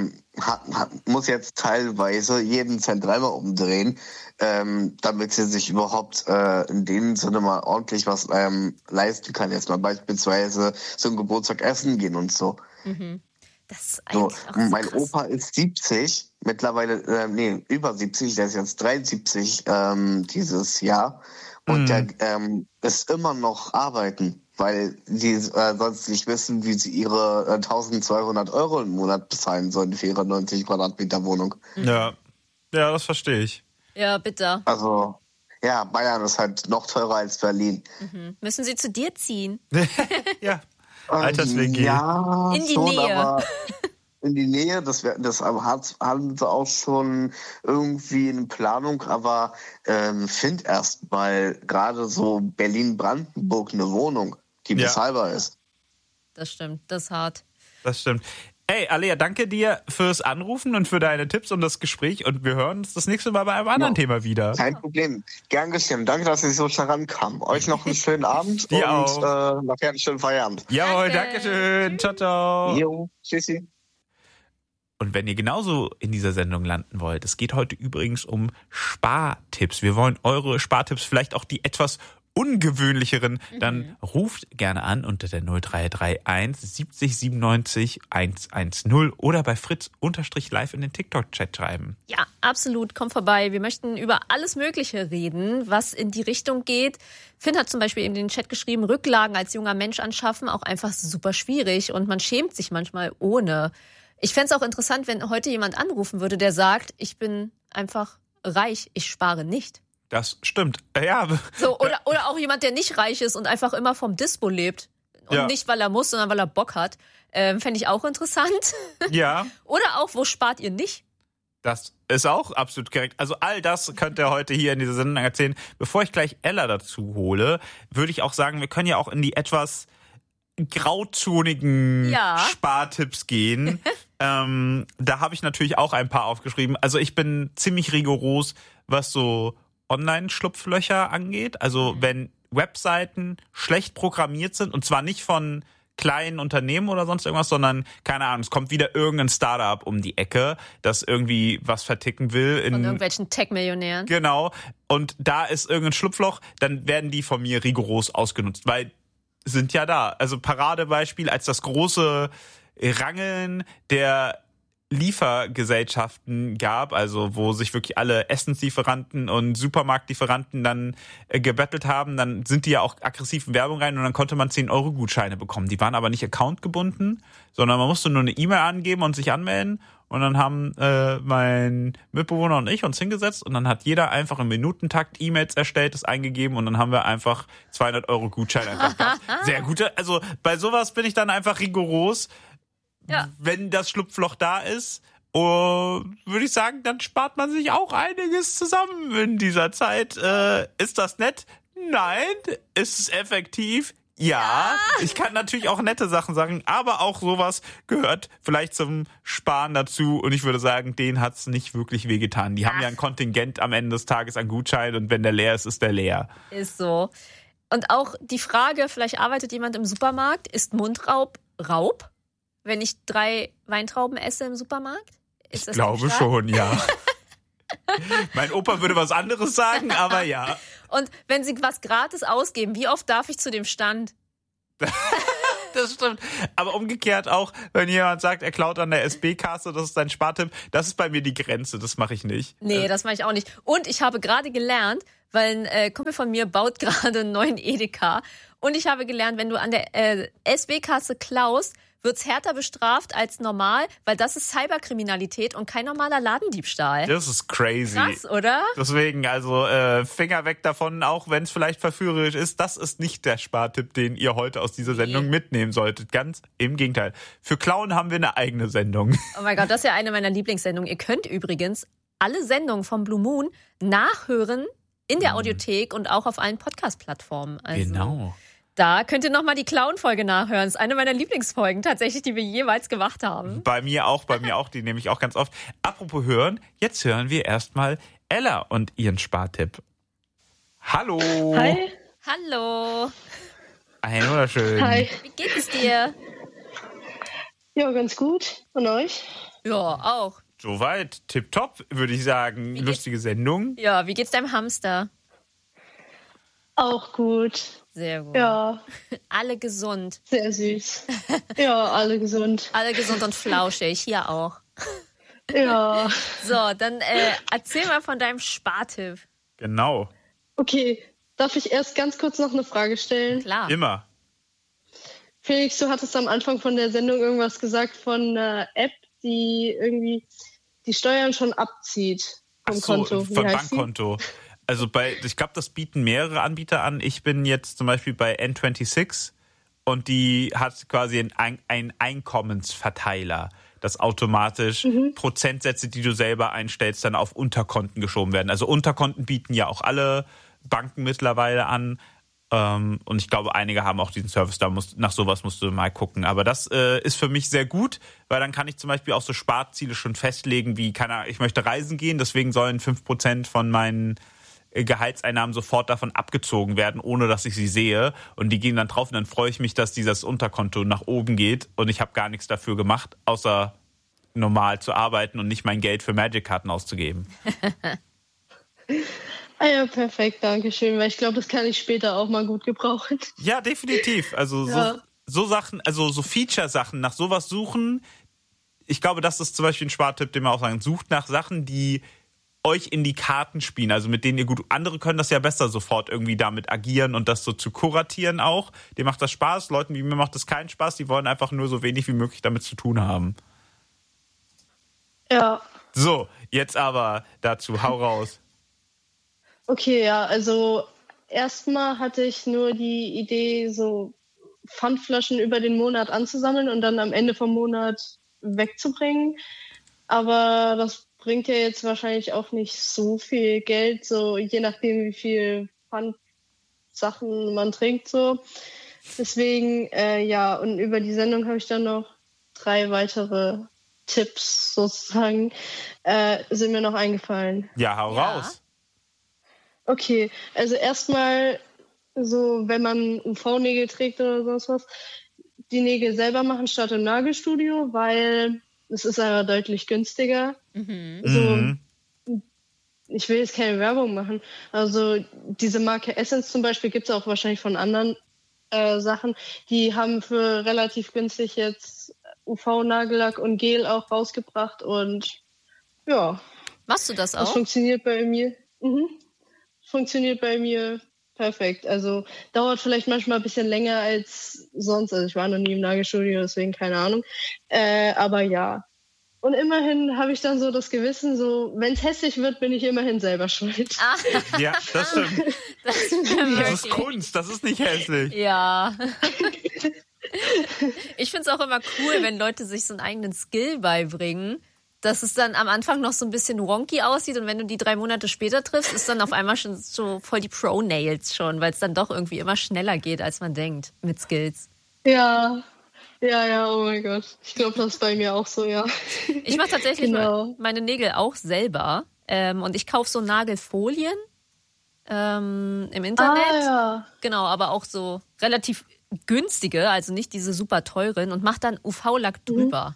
muss jetzt teilweise jeden Cent dreimal umdrehen, damit sie sich überhaupt in dem Sinne mal ordentlich was leisten kann. Jetzt mal beispielsweise zum Geburtstag essen gehen und so. Mhm. Das ist eigentlich auch so mein krass. Opa ist 70, mittlerweile, über 70, der ist jetzt 73 dieses Jahr. Und der ist immer noch arbeiten, weil die sonst nicht wissen, wie sie ihre 1.200 € im Monat bezahlen sollen für ihre 90 Quadratmeter Wohnung. Ja, das verstehe ich. Ja, bitte. Also, ja, Bayern ist halt noch teurer als Berlin. Mhm. Müssen sie zu dir ziehen? Ja, Alters-WG. Ja, in die schon, Nähe. Aber in die Nähe, das haben sie auch schon irgendwie in Planung, aber find erst mal gerade so Berlin-Brandenburg eine Wohnung, die bezahlbar ist. Das stimmt, das ist hart. Das stimmt. Hey, Alea, danke dir fürs Anrufen und für deine Tipps und das Gespräch und wir hören uns das nächste Mal bei einem anderen Thema wieder. Kein Problem. Gern geschehen. Danke, dass ihr so schnell rankam. Euch noch einen schönen Abend Dir und auch. nachher einen schönen Feierabend. Jawohl, danke schön. Ciao, ciao. Jo, tschüssi. Und wenn ihr genauso in dieser Sendung landen wollt, es geht heute übrigens um Spartipps. Wir wollen eure Spartipps, vielleicht auch die etwas ungewöhnlicheren, dann ruft gerne an unter der 0331 70 97 110 oder bei Fritz_live in den TikTok-Chat schreiben. Ja, absolut. Kommt vorbei. Wir möchten über alles Mögliche reden, was in die Richtung geht. Finn hat zum Beispiel in den Chat geschrieben, Rücklagen als junger Mensch anschaffen, auch einfach super schwierig und man schämt sich manchmal ohne. Ich fände es auch interessant, wenn heute jemand anrufen würde, der sagt, ich bin einfach reich, ich spare nicht. Das stimmt. Ja. So, oder auch jemand, der nicht reich ist und einfach immer vom Dispo lebt. Und nicht, weil er muss, sondern weil er Bock hat. Fände ich auch interessant. Ja. Oder auch, wo spart ihr nicht? Das ist auch absolut korrekt. Also all das könnt ihr heute hier in dieser Sendung erzählen. Bevor ich gleich Ella dazu hole, würde ich auch sagen, wir können ja auch in die etwas grauzonigen Spartipps gehen. Da habe ich natürlich auch ein paar aufgeschrieben. Also ich bin ziemlich rigoros, was so Online-Schlupflöcher angeht. Also wenn Webseiten schlecht programmiert sind, und zwar nicht von kleinen Unternehmen oder sonst irgendwas, sondern, keine Ahnung, es kommt wieder irgendein Startup um die Ecke, das irgendwie was verticken will. Von irgendwelchen Tech-Millionären. Genau. Und da ist irgendein Schlupfloch, dann werden die von mir rigoros ausgenutzt, weil sind ja da. Also Paradebeispiel als das große Rangeln der Liefergesellschaften gab, also wo sich wirklich alle Essenslieferanten und Supermarktlieferanten dann gebettelt haben, dann sind die ja auch aggressiv in Werbung rein und dann konnte man 10-Euro-Gutscheine bekommen. Die waren aber nicht accountgebunden, sondern man musste nur eine E-Mail angeben und sich anmelden und dann haben mein Mitbewohner und ich uns hingesetzt und dann hat jeder einfach im Minutentakt E-Mails erstellt, das eingegeben und dann haben wir einfach 200-Euro-Gutscheine einfach gehabt. Sehr gute, also bei sowas bin ich dann einfach rigoros. Ja. Wenn das Schlupfloch da ist, würde ich sagen, dann spart man sich auch einiges zusammen in dieser Zeit. Ist das nett? Nein. Ist es effektiv? Ja. Ich kann natürlich auch nette Sachen sagen, aber auch sowas gehört vielleicht zum Sparen dazu. Und ich würde sagen, denen hat's nicht wirklich wehgetan. Die haben ja ein Kontingent am Ende des Tages an Gutschein und wenn der leer ist, ist der leer. Ist so. Und auch die Frage, vielleicht arbeitet jemand im Supermarkt, ist Mundraub Raub? Wenn ich 3 Weintrauben esse im Supermarkt? Ich glaube schon, ja. Mein Opa würde was anderes sagen, aber ja. Und wenn Sie was gratis ausgeben, wie oft darf ich zu dem Stand? Das stimmt. Aber umgekehrt auch, wenn jemand sagt, er klaut an der SB-Kasse, das ist sein Spartipp, das ist bei mir die Grenze, das mache ich nicht. Nee, das mache ich auch nicht. Und ich habe gerade gelernt, weil ein Kumpel von mir baut gerade einen neuen Edeka. Und ich habe gelernt, wenn du an der SB-Kasse klaust, wird's härter bestraft als normal, weil das ist Cyberkriminalität und kein normaler Ladendiebstahl. Das ist crazy. Krass, oder? Deswegen, also Finger weg davon, auch wenn es vielleicht verführerisch ist. Das ist nicht der Spartipp, den ihr heute aus dieser Sendung mitnehmen solltet. Ganz im Gegenteil. Für Klauen haben wir eine eigene Sendung. Oh mein Gott, das ist ja eine meiner Lieblingssendungen. Ihr könnt übrigens alle Sendungen vom Blue Moon nachhören in der Audiothek und auch auf allen Podcast-Plattformen. Also Genau. Da könnt ihr nochmal die Clown-Folge nachhören. Das ist eine meiner Lieblingsfolgen tatsächlich, die wir jeweils gemacht haben. Bei mir auch, die nehme ich auch ganz oft. Apropos hören, jetzt hören wir erstmal Ella und ihren Spartipp. Hallo. Hi. Hallo. Ein wunderschön. Hi. Wie geht es dir? Ja, ganz gut. Und euch? Ja, auch. Soweit, tipptopp, würde ich sagen. Lustige Sendung. Ja, wie geht's deinem Hamster? Auch gut. Sehr gut. Ja, Alle gesund. sehr süß. Ja, alle gesund. Alle gesund und flauschig. Hier auch. Ja. So, dann erzähl mal von deinem Spartipp. Genau. Okay, darf ich erst ganz kurz noch eine Frage stellen? Klar. Immer. Felix, du hattest am Anfang von der Sendung irgendwas gesagt von einer App, die irgendwie die Steuern schon abzieht vom Konto. Wie vom heißt die? Bankkonto. Also ich glaube, das bieten mehrere Anbieter an. Ich bin jetzt zum Beispiel bei N26 und die hat quasi einen Einkommensverteiler, dass automatisch Prozentsätze, die du selber einstellst, dann auf Unterkonten geschoben werden. Also Unterkonten bieten ja auch alle Banken mittlerweile an. Und ich glaube, einige haben auch diesen Service, nach sowas musst du mal gucken. Aber das ist für mich sehr gut, weil dann kann ich zum Beispiel auch so Sparziele schon festlegen, wie, ich möchte reisen gehen, deswegen sollen 5% von meinen Gehaltseinnahmen sofort davon abgezogen werden, ohne dass ich sie sehe. Und die gehen dann drauf und dann freue ich mich, dass dieses Unterkonto nach oben geht und ich habe gar nichts dafür gemacht, außer normal zu arbeiten und nicht mein Geld für Magic-Karten auszugeben. Ah ja, perfekt, danke schön, weil ich glaube, das kann ich später auch mal gut gebrauchen. Ja, definitiv. Also Ja. so Sachen, also so Feature-Sachen, nach sowas suchen. Ich glaube, das ist zum Beispiel ein Spartipp, den wir auch sagen. Sucht nach Sachen, die euch in die Karten spielen, also mit denen ihr gut. Andere können das ja besser sofort irgendwie damit agieren und das so zu kuratieren auch. Dir macht das Spaß, Leuten wie mir macht das keinen Spaß, die wollen einfach nur so wenig wie möglich damit zu tun haben. Ja. So, jetzt aber dazu, hau raus. Okay, ja, also erstmal hatte ich nur die Idee, so Pfandflaschen über den Monat anzusammeln und dann am Ende vom Monat wegzubringen. Aber das bringt ja jetzt wahrscheinlich auch nicht so viel Geld, so je nachdem, wie viel Pfandsachen man trinkt, so. Deswegen, ja, und über die Sendung habe ich dann noch 3 weitere Tipps sozusagen, sind mir noch eingefallen. Ja, hau raus. Okay, also erstmal so, wenn man UV-Nägel trägt oder sonst was, die Nägel selber machen statt im Nagelstudio, weil es ist einfach deutlich günstiger. So, ich will jetzt keine Werbung machen. Also diese Marke Essence zum Beispiel gibt es auch wahrscheinlich von anderen Sachen. Die haben für relativ günstig jetzt UV-Nagellack und Gel auch rausgebracht und ja. Machst du das Das auch? funktioniert bei mir. Funktioniert bei mir perfekt. Also dauert vielleicht manchmal ein bisschen länger als sonst. Also ich war noch nie im Nagelstudio, deswegen keine Ahnung. Aber ja. Und immerhin habe ich dann so das Gewissen, so wenn es hässlich wird, bin ich immerhin selber schuld. Ja, das stimmt. Das Das ist wirklich. Kunst, das ist nicht hässlich. Ja. Ich finde es auch immer cool, wenn Leute sich so einen eigenen Skill beibringen, dass es dann am Anfang noch so ein bisschen wonky aussieht und wenn du die 3 Monate später triffst, ist dann auf einmal schon so voll die Pro-Nails schon, weil es dann doch irgendwie immer schneller geht, als man denkt mit Skills. Ja, oh mein Gott. Ich glaube, das ist bei mir auch so, ja. Ich mache tatsächlich Genau. meine Nägel auch selber und ich kaufe so Nagelfolien im Internet. Ja. Genau, aber auch so relativ günstige, also nicht diese super teuren und mache dann UV-Lack drüber.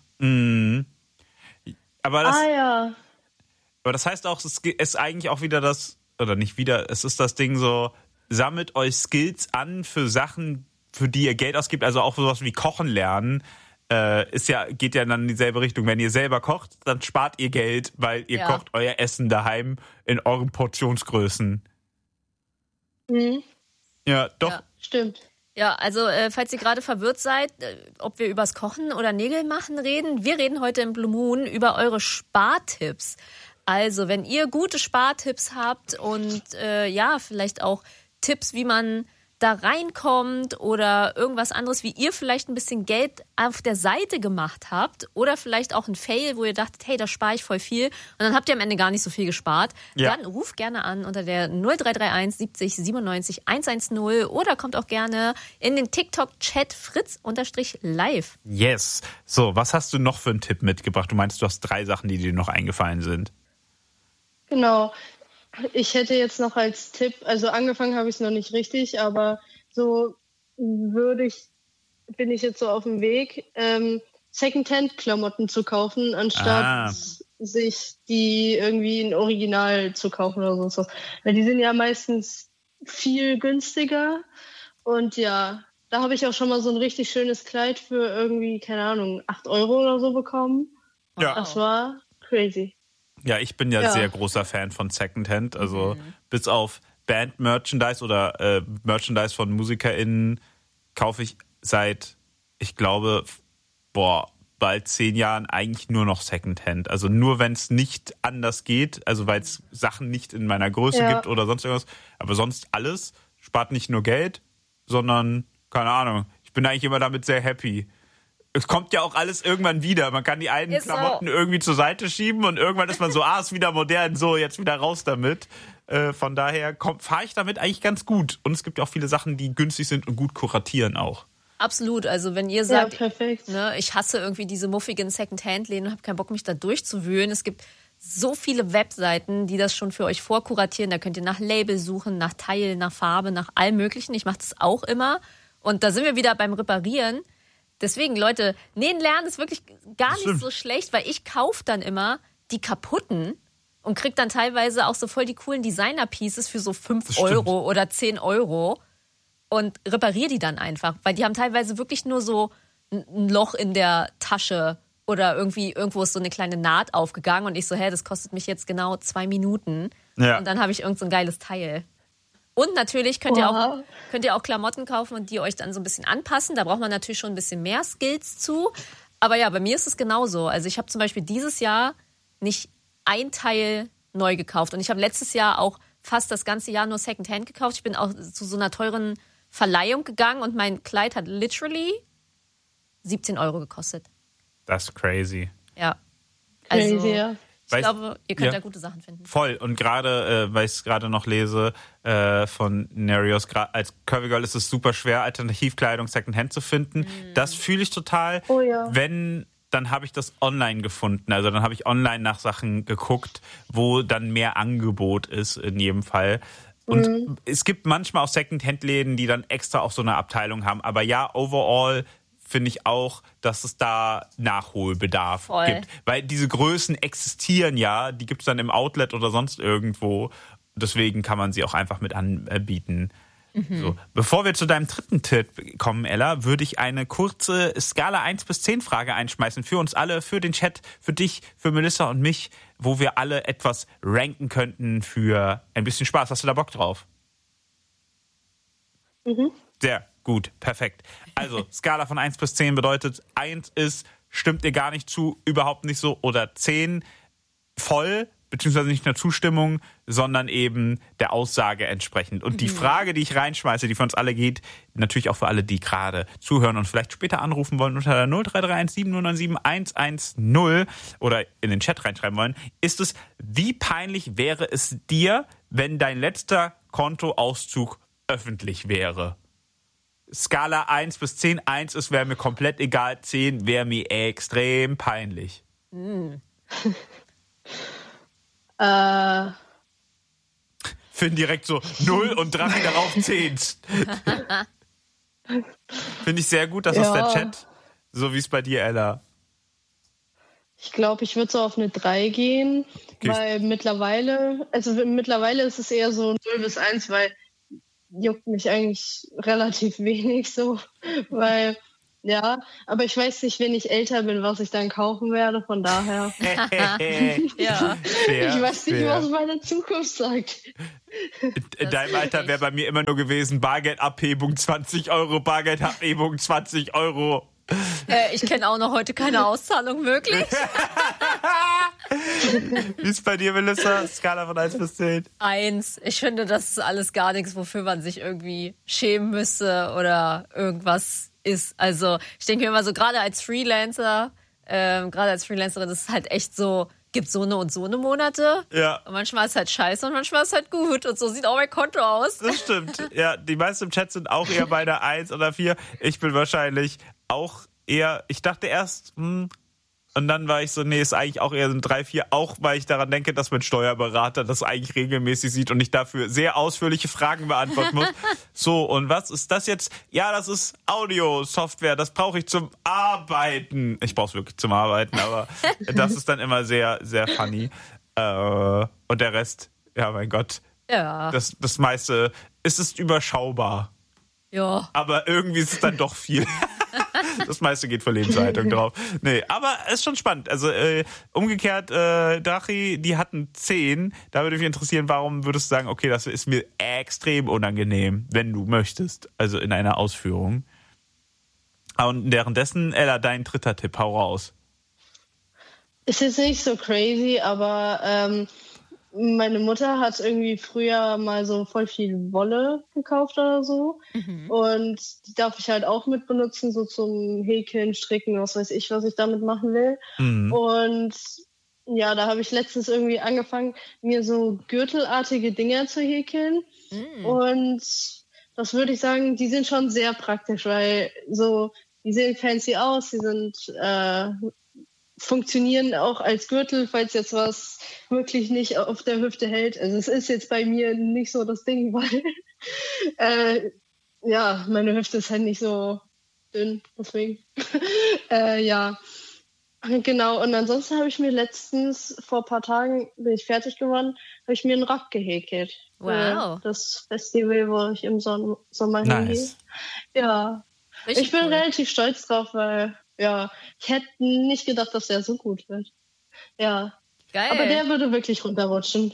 Aber Ja. Aber das heißt auch, es ist eigentlich auch wieder das, oder nicht wieder, es ist das Ding so, sammelt euch Skills an für Sachen, für die ihr Geld ausgibt, also auch sowas wie Kochen lernen, geht ja dann in dieselbe Richtung. Wenn ihr selber kocht, dann spart ihr Geld, weil ihr kocht euer Essen daheim in euren Portionsgrößen. Mhm. Ja, doch. Ja, stimmt. Ja, also falls ihr gerade verwirrt seid, ob wir übers Kochen oder Nägel machen reden, wir reden heute im Blue Moon über eure Spartipps. Also, wenn ihr gute Spartipps habt und vielleicht auch Tipps, wie man da reinkommt oder irgendwas anderes, wie ihr vielleicht ein bisschen Geld auf der Seite gemacht habt oder vielleicht auch ein Fail, wo ihr dachtet, hey, da spare ich voll viel und dann habt ihr am Ende gar nicht so viel gespart, dann ruft gerne an unter der 0331 70 97 110 oder kommt auch gerne in den TikTok-Chat fritz_live. Yes. So, was hast du noch für einen Tipp mitgebracht? Du meinst, du hast 3 Sachen, die dir noch eingefallen sind. Genau. Ich hätte jetzt noch als Tipp, also angefangen habe ich es noch nicht richtig, aber so bin ich jetzt so auf dem Weg, Secondhand-Klamotten zu kaufen, anstatt sich die irgendwie in Original zu kaufen oder so. Weil die sind ja meistens viel günstiger und ja, da habe ich auch schon mal so ein richtig schönes Kleid für irgendwie, keine Ahnung, 8 Euro oder so bekommen. Ja. Das war crazy. Ja, ich bin ja sehr großer Fan von Secondhand. Also bis auf Band-Merchandise oder Merchandise von MusikerInnen kaufe ich seit, ich glaube, bald 10 Jahren eigentlich nur noch Secondhand. Also nur, wenn es nicht anders geht, also weil es Sachen nicht in meiner Größe gibt oder sonst irgendwas. Aber sonst alles spart nicht nur Geld, sondern, keine Ahnung, ich bin eigentlich immer damit sehr happy. Es kommt ja auch alles irgendwann wieder. Man kann die einen Klamotten irgendwie zur Seite schieben und irgendwann ist man so, ist wieder modern, so, jetzt wieder raus damit. Von daher fahre ich damit eigentlich ganz gut. Und es gibt ja auch viele Sachen, die günstig sind und gut kuratieren auch. Absolut. Also wenn ihr sagt, perfekt. Ich hasse irgendwie diese muffigen Second-Hand-Läden und habe keinen Bock, mich da durchzuwühlen. Es gibt so viele Webseiten, die das schon für euch vorkuratieren. Da könnt ihr nach Label suchen, nach Teil, nach Farbe, nach allem Möglichen. Ich mache das auch immer. Und da sind wir wieder beim Reparieren. Deswegen, Leute, nähen lernen ist wirklich gar nicht so schlecht, weil ich kaufe dann immer die kaputten und krieg dann teilweise auch so voll die coolen Designer-Pieces für so 5 Euro oder 10 Euro und repariere die dann einfach, weil die haben teilweise wirklich nur so ein Loch in der Tasche oder irgendwo ist so eine kleine Naht aufgegangen und ich so, das kostet mich jetzt genau 2 Minuten und dann habe ich irgend so ein geiles Teil. Und natürlich könnt ihr auch Klamotten kaufen und die euch dann so ein bisschen anpassen. Da braucht man natürlich schon ein bisschen mehr Skills zu. Aber ja, bei mir ist es genauso. Also ich habe zum Beispiel dieses Jahr nicht ein Teil neu gekauft. Und ich habe letztes Jahr auch fast das ganze Jahr nur Secondhand gekauft. Ich bin auch zu so einer teuren Verleihung gegangen und mein Kleid hat literally 17 Euro gekostet. Das ist crazy. Ja. Also, crazy, ja. Ich glaube, ihr könnt da gute Sachen finden. Voll. Und gerade, weil ich es gerade noch lese, von Nerios, als Curvy Girl ist es super schwer, Alternativkleidung Secondhand zu finden. Das fühle ich total. Oh ja. Wenn, dann habe ich das online gefunden. Also dann habe ich online nach Sachen geguckt, wo dann mehr Angebot ist in jedem Fall. Und es gibt manchmal auch Secondhand-Läden, die dann extra auch so eine Abteilung haben. Aber ja, overall finde ich auch, dass es da Nachholbedarf gibt. Weil diese Größen existieren ja, die gibt es dann im Outlet oder sonst irgendwo. Deswegen kann man sie auch einfach mit anbieten. So. Bevor wir zu deinem dritten Tipp kommen, Ella, würde ich eine kurze Skala 1 bis 10 Frage einschmeißen für uns alle, für den Chat, für dich, für Melissa und mich, wo wir alle etwas ranken könnten für ein bisschen Spaß. Hast du da Bock drauf? Sehr gut, perfekt. Also, Skala von 1 bis 10 bedeutet, 1 ist, stimmt dir gar nicht zu, überhaupt nicht so, oder 10 voll, beziehungsweise nicht nur Zustimmung, sondern eben der Aussage entsprechend. Und die Frage, die ich reinschmeiße, die für uns alle geht, natürlich auch für alle, die gerade zuhören und vielleicht später anrufen wollen unter der 0331 7097 110 oder in den Chat reinschreiben wollen, ist es, wie peinlich wäre es dir, wenn dein letzter Kontoauszug öffentlich wäre? Skala 1 bis 10. 1 ist, wäre mir komplett egal. 10 wäre mir extrem peinlich. Finde direkt so 0 und Drachen darauf 10. Finde ich sehr gut, das ist der Chat. So wie es bei dir, Ella. Ich glaube, ich würde so auf eine 3 gehen, weil mittlerweile ist es eher so 0 bis 1, weil juckt mich eigentlich relativ wenig so, weil, ja, aber ich weiß nicht, wenn ich älter bin, was ich dann kaufen werde, von daher. Ja. Ich weiß nicht, was meine Zukunft sagt. In deinem Alter wäre bei mir immer nur gewesen, Bargeldabhebung 20 Euro, Bargeldabhebung 20 Euro. Ich kenne auch noch heute keine Auszahlung möglich. Wie ist bei dir, Melissa? Skala von 1 bis 10? 1. Ich finde, das ist alles gar nichts, wofür man sich irgendwie schämen müsste oder irgendwas ist. Also ich denke mir immer so, gerade als Freelancerin, das ist halt echt so, gibt so eine und so eine Monate. Ja. Und manchmal ist es halt scheiße und manchmal ist es halt gut. Und so sieht auch mein Konto aus. Das stimmt. Ja, die meisten im Chat sind auch eher bei der 1 oder 4. Ich bin wahrscheinlich auch eher, ich dachte erst, und dann war ich so, nee, ist eigentlich auch eher so ein 3, 4, auch weil ich daran denke, dass mein Steuerberater das eigentlich regelmäßig sieht und ich dafür sehr ausführliche Fragen beantworten muss. So, und was ist das jetzt? Ja, das ist Audio-Software, das brauche ich zum Arbeiten. Ich brauche es wirklich zum Arbeiten, aber das ist dann immer sehr, sehr funny. Und der Rest, ja, mein Gott, Ja. das meiste, es ist überschaubar. Ja. Aber irgendwie ist es dann doch viel. Das meiste geht für Lebenserhaltung drauf. Nee, aber es ist schon spannend. Also umgekehrt, Drachi, die hatten 10. Da würde mich interessieren, warum würdest du sagen, okay, das ist mir extrem unangenehm, wenn du möchtest. Also in einer Ausführung. Und währenddessen, Ella, dein dritter Tipp, hau raus. Es ist nicht so crazy, aber meine Mutter hat irgendwie früher mal so voll viel Wolle gekauft oder so. Und die darf ich halt auch mit benutzen, so zum Häkeln, Stricken, was weiß ich, was ich damit machen will. Und ja, da habe ich letztens irgendwie angefangen, mir so gürtelartige Dinger zu häkeln. Und das würde ich sagen, die sind schon sehr praktisch, weil so, die sehen fancy aus, die sind funktionieren auch als Gürtel, falls jetzt was wirklich nicht auf der Hüfte hält. Also es ist jetzt bei mir nicht so das Ding, weil ja, meine Hüfte ist halt nicht so dünn, deswegen. Ja, genau. Und ansonsten habe ich mir letztens, vor ein paar Tagen, bin ich fertig geworden, habe ich mir einen Rock gehäkelt. Wow. Das Festival, wo ich im Sommer hingehe. Ja. Richtig Ich bin cool. relativ stolz drauf, weil ja, ich hätte nicht gedacht, dass der so gut wird. Ja. Geil. Aber der würde wirklich runterrutschen.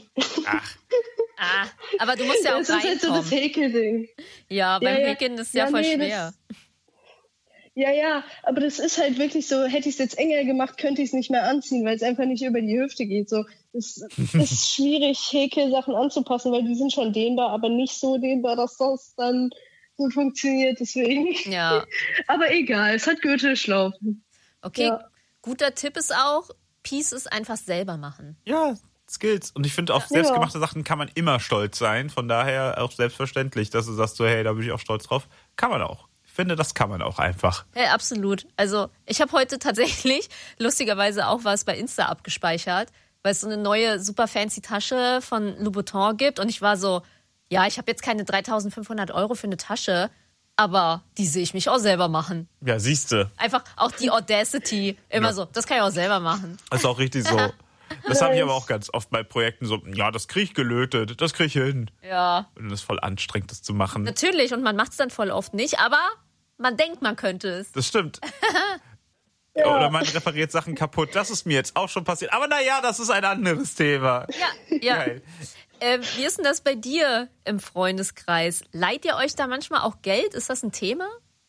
Aber du musst ja auch Das ist halt so das reinkommen. Häkelding. Ja, beim Häkeln ist es ja voll nee, schwer. Ja, aber das ist halt wirklich so, hätte ich es jetzt enger gemacht, könnte ich es nicht mehr anziehen, weil es einfach nicht über die Hüfte geht. So, es ist schwierig, Häkelsachen anzupassen, weil die sind schon dehnbar, aber nicht so dehnbar, dass das dann so funktioniert, deswegen. Ja. Aber egal, es hat Gürtelschlaufen. Okay, Ja. guter Tipp ist auch, Pieces einfach selber machen. Ja, Skills. Und ich finde, auf selbstgemachte Sachen kann man immer stolz sein. Von daher auch selbstverständlich, dass du sagst so, hey, da bin ich auch stolz drauf. Kann man auch. Ich finde, das kann man auch einfach. Ja, absolut. Also ich habe heute tatsächlich lustigerweise auch was bei Insta abgespeichert, weil es so eine neue super fancy Tasche von Louboutin gibt und ich war so, ja, ich habe jetzt keine 3.500 Euro für eine Tasche, aber die sehe ich mich auch selber machen. Ja, siehste. Einfach auch die Audacity, immer so, das kann ich auch selber machen. Das ist auch richtig so. Das habe ich aber auch ganz oft bei Projekten so, ja, das kriege ich gelötet, das kriege ich hin. Ja. Und das ist voll anstrengend, das zu machen. Natürlich, und man macht es dann voll oft nicht, aber man denkt, man könnte es. Das stimmt. Oder man repariert Sachen kaputt. Das ist mir jetzt auch schon passiert. Aber naja, das ist ein anderes Thema. Ja. Geil. Wie ist denn das bei dir im Freundeskreis? Leiht ihr euch da manchmal auch Geld? Ist das ein Thema?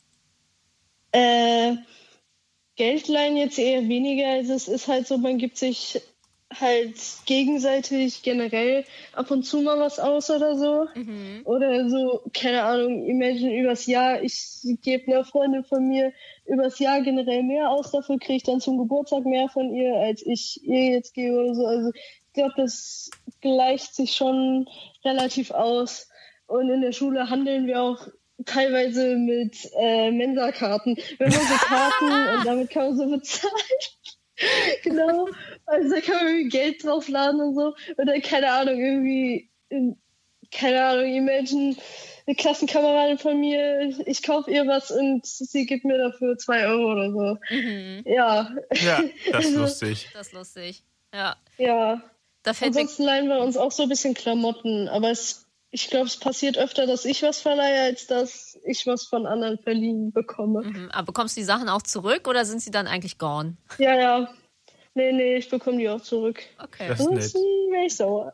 Geld leihen jetzt eher weniger. Also es ist halt so, man gibt sich halt gegenseitig generell ab und zu mal was aus oder so. Oder so, keine Ahnung, imagine übers Jahr, ich gebe einer Freundin von mir übers Jahr generell mehr aus, dafür kriege ich dann zum Geburtstag mehr von ihr, als ich ihr jetzt gebe oder so. Also ich glaube, das gleicht sich schon relativ aus. Und in der Schule handeln wir auch teilweise mit Mensa-Karten. Wir haben so Karten und damit kann man so bezahlen. Genau. Also da kann man irgendwie Geld draufladen und so. Oder keine Ahnung, irgendwie, imagine eine Klassenkameradin von mir, ich kaufe ihr was und sie gibt mir dafür 2 Euro oder so. Ja. Ja, das ist lustig. Das ist lustig. Ja. Ja. Da fällt mir, Ansonsten leihen wir uns auch so ein bisschen Klamotten, aber es Ich glaube, es passiert öfter, dass ich was verleihe, als dass ich was von anderen verliehen bekomme. Aber bekommst du die Sachen auch zurück oder sind sie dann eigentlich gone? Ja. Nee, ich bekomme die auch zurück. Okay. Das ist nett. Sonst wäre ich sauer.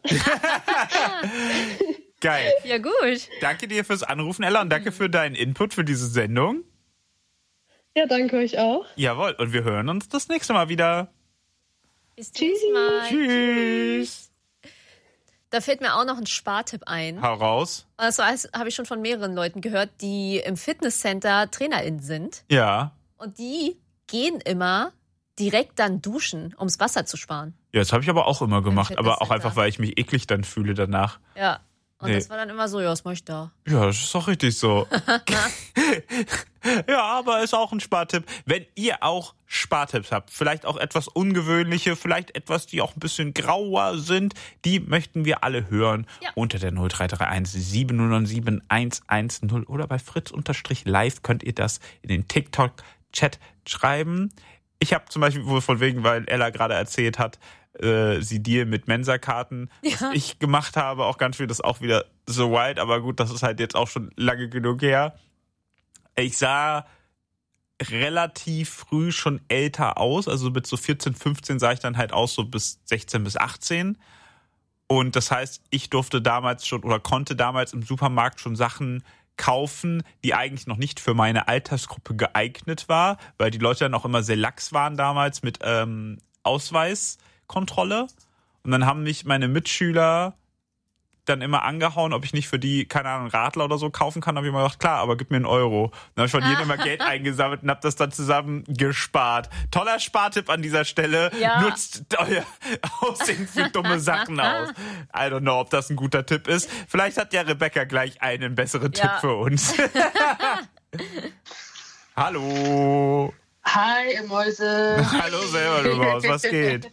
Geil. Ja, gut. Danke dir fürs Anrufen, Ella, und danke für deinen Input für diese Sendung. Ja, danke euch auch. Jawohl, und wir hören uns das nächste Mal wieder. Bis zum nächsten Mal. Tschüss. Da fällt mir auch noch ein Spartipp ein. Hau raus. Das habe ich schon von mehreren Leuten gehört, die im Fitnesscenter TrainerInnen sind. Ja. Und die gehen immer direkt dann duschen, ums Wasser zu sparen. Ja, das habe ich aber auch immer gemacht. Aber auch Fitnesscenter. einfach, weil ich mich eklig dann fühle danach. Ja. Und Nee. das war dann immer so, ja, was mach ich da? Ja, das ist doch richtig so. Ja, aber ist auch ein Spartipp. Wenn ihr auch Spartipps habt, vielleicht auch etwas ungewöhnliche, vielleicht etwas, die auch ein bisschen grauer sind, die möchten wir alle hören. Ja. Unter der 0331 7097 110 oder bei fritz_live könnt ihr das in den TikTok-Chat schreiben. Ich habe zum Beispiel, von wegen, weil Ella gerade erzählt hat, sie Deal mit Mensa-Karten, was ich gemacht habe, auch ganz viel, das ist auch wieder so wild, aber gut, das ist halt jetzt auch schon lange genug her. Ich sah relativ früh schon älter aus, also mit so 14, 15 sah ich dann halt aus, so bis 16 bis 18. Und das heißt, ich durfte damals schon oder konnte damals im Supermarkt schon Sachen kaufen, die eigentlich noch nicht für meine Altersgruppe geeignet war, weil die Leute dann auch immer sehr lax waren damals mit Ausweiskontrolle. Und dann haben mich meine Mitschüler dann immer angehauen, ob ich nicht für die, keine Ahnung, Radler oder so kaufen kann. Da habe ich immer gedacht, klar, aber gib mir 1 Euro. Dann habe ich von jedem immer Geld eingesammelt und habe das dann zusammen gespart. Toller Spartipp an dieser Stelle. Ja. Nutzt euer Aussehen für dumme Sachen aus. I don't know, ob das ein guter Tipp ist. Vielleicht hat ja Rebecca gleich einen besseren Tipp für uns. Hallo. Hi, ihr Mäuse. Hallo selber, du Maus. Was geht?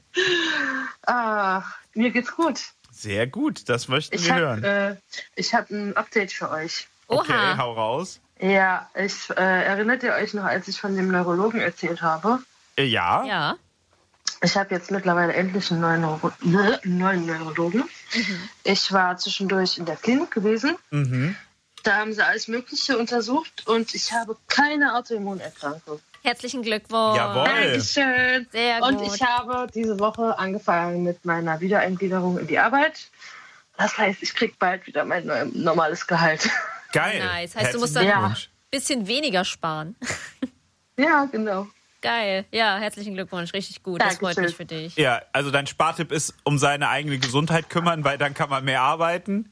Mir geht's gut. Sehr gut, das möchten wir hören. Ich habe ein Update für euch. Okay, Oha. hau raus. Ja, erinnert ihr euch noch, als ich von dem Neurologen erzählt habe? Ja. Ja. Ich habe jetzt mittlerweile endlich einen neuen Neurologen. Ich war zwischendurch in der Klinik gewesen. Da haben sie alles Mögliche untersucht und ich habe keine Autoimmunerkrankung. Herzlichen Glückwunsch. Jawohl. Dankeschön. Sehr Und gut. ich habe diese Woche angefangen mit meiner Wiedereingliederung in die Arbeit. Das heißt, ich kriege bald wieder mein normales Gehalt. Geil. Nice. Heißt, du musst Herzlichen dann Glückwunsch. ein bisschen weniger sparen. Ja, genau. Geil. Ja, herzlichen Glückwunsch. Richtig gut. Das freut Dankeschön. mich für dich. Ja, also dein Spartipp ist, um seine eigene Gesundheit kümmern, weil dann kann man mehr arbeiten.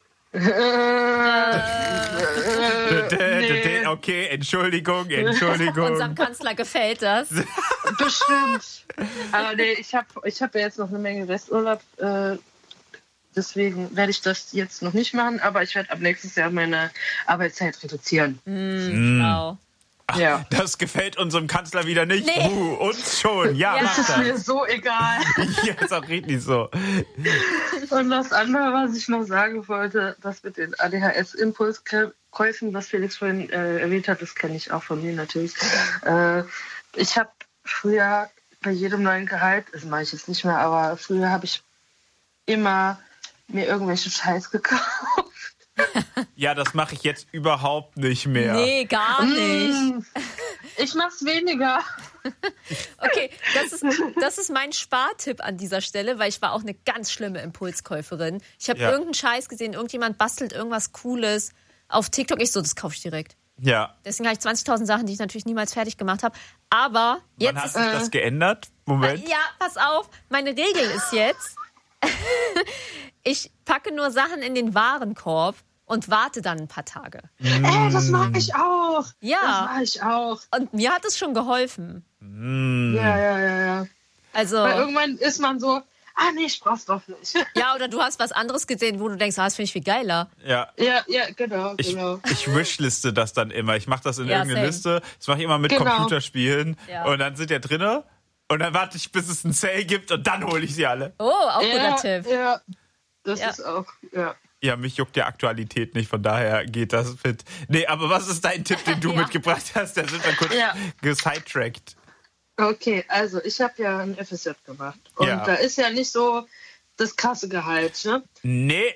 Okay, Entschuldigung. Unserem Kanzler gefällt das. Bestimmt. Aber nee, ich hab ja jetzt noch eine Menge Resturlaub. Deswegen werde ich das jetzt noch nicht machen. Aber ich werde ab nächstes Jahr meine Arbeitszeit reduzieren. Genau. Ja. Das gefällt unserem Kanzler wieder nicht. Nee. Uns schon. Ja, Ja. mach Das ist das. mir so egal. Ja, ist auch richtig so. Und das andere, was ich noch sagen wollte, das mit den ADHS-Impulskäufen, was Felix vorhin erwähnt hat, das kenne ich auch von mir natürlich. Ich habe früher bei jedem neuen Gehalt, das mache ich jetzt nicht mehr, aber früher habe ich immer mir irgendwelchen Scheiß gekauft. Ja, das mache ich jetzt überhaupt nicht mehr. Nee, gar nicht. Ich mach's weniger. Okay, das ist mein Spartipp an dieser Stelle, weil ich war auch eine ganz schlimme Impulskäuferin. Ich habe irgendeinen Scheiß gesehen, irgendjemand bastelt irgendwas Cooles auf TikTok. Ich so, das kaufe ich direkt. Ja. Deswegen habe ich 20.000 Sachen, die ich natürlich niemals fertig gemacht habe. Aber jetzt Wann hat sich das geändert? Moment. Ja, pass auf. Meine Regel ist jetzt, ich packe nur Sachen in den Warenkorb und warte dann ein paar Tage. Das mache ich auch. Ja. Das mache ich auch. Und mir hat es schon geholfen. Ja. Also, Weil irgendwann ist man so, nee, ich brauch's doch nicht. ja, oder du hast was anderes gesehen, wo du denkst, das finde ich viel geiler. Ja. Ja, genau. Ich wishliste das dann immer. Ich mache das in Ja, irgendeine same. Liste. Das mache ich immer mit Genau. Computerspielen. Ja. Und dann sind ja drinne. Und dann warte ich, bis es einen Sale gibt und dann hole ich sie alle. Oh, auch guter Tipp. Ja, das Ja. ist auch, ja. Ja, mich juckt ja Aktualität nicht, von daher geht das fit. Nee, aber was ist dein Tipp, den du Ja. mitgebracht hast? Da sind wir kurz gesidetrackt. Okay, also ich habe ja ein FSJ gemacht. Und Ja. da ist ja nicht so das krasse Gehalt, ne? Nee.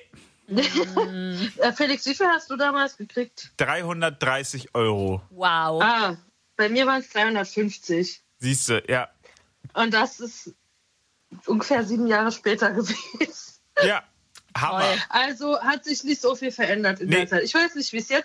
Felix, wie viel hast du damals gekriegt? 330 €. Wow. Bei mir waren es 350. Siehst du, ja. Und das ist ungefähr 7 Jahre später gewesen. Ja, Hammer. Also hat sich nicht so viel verändert in der Zeit. Ich weiß nicht, wie es jetzt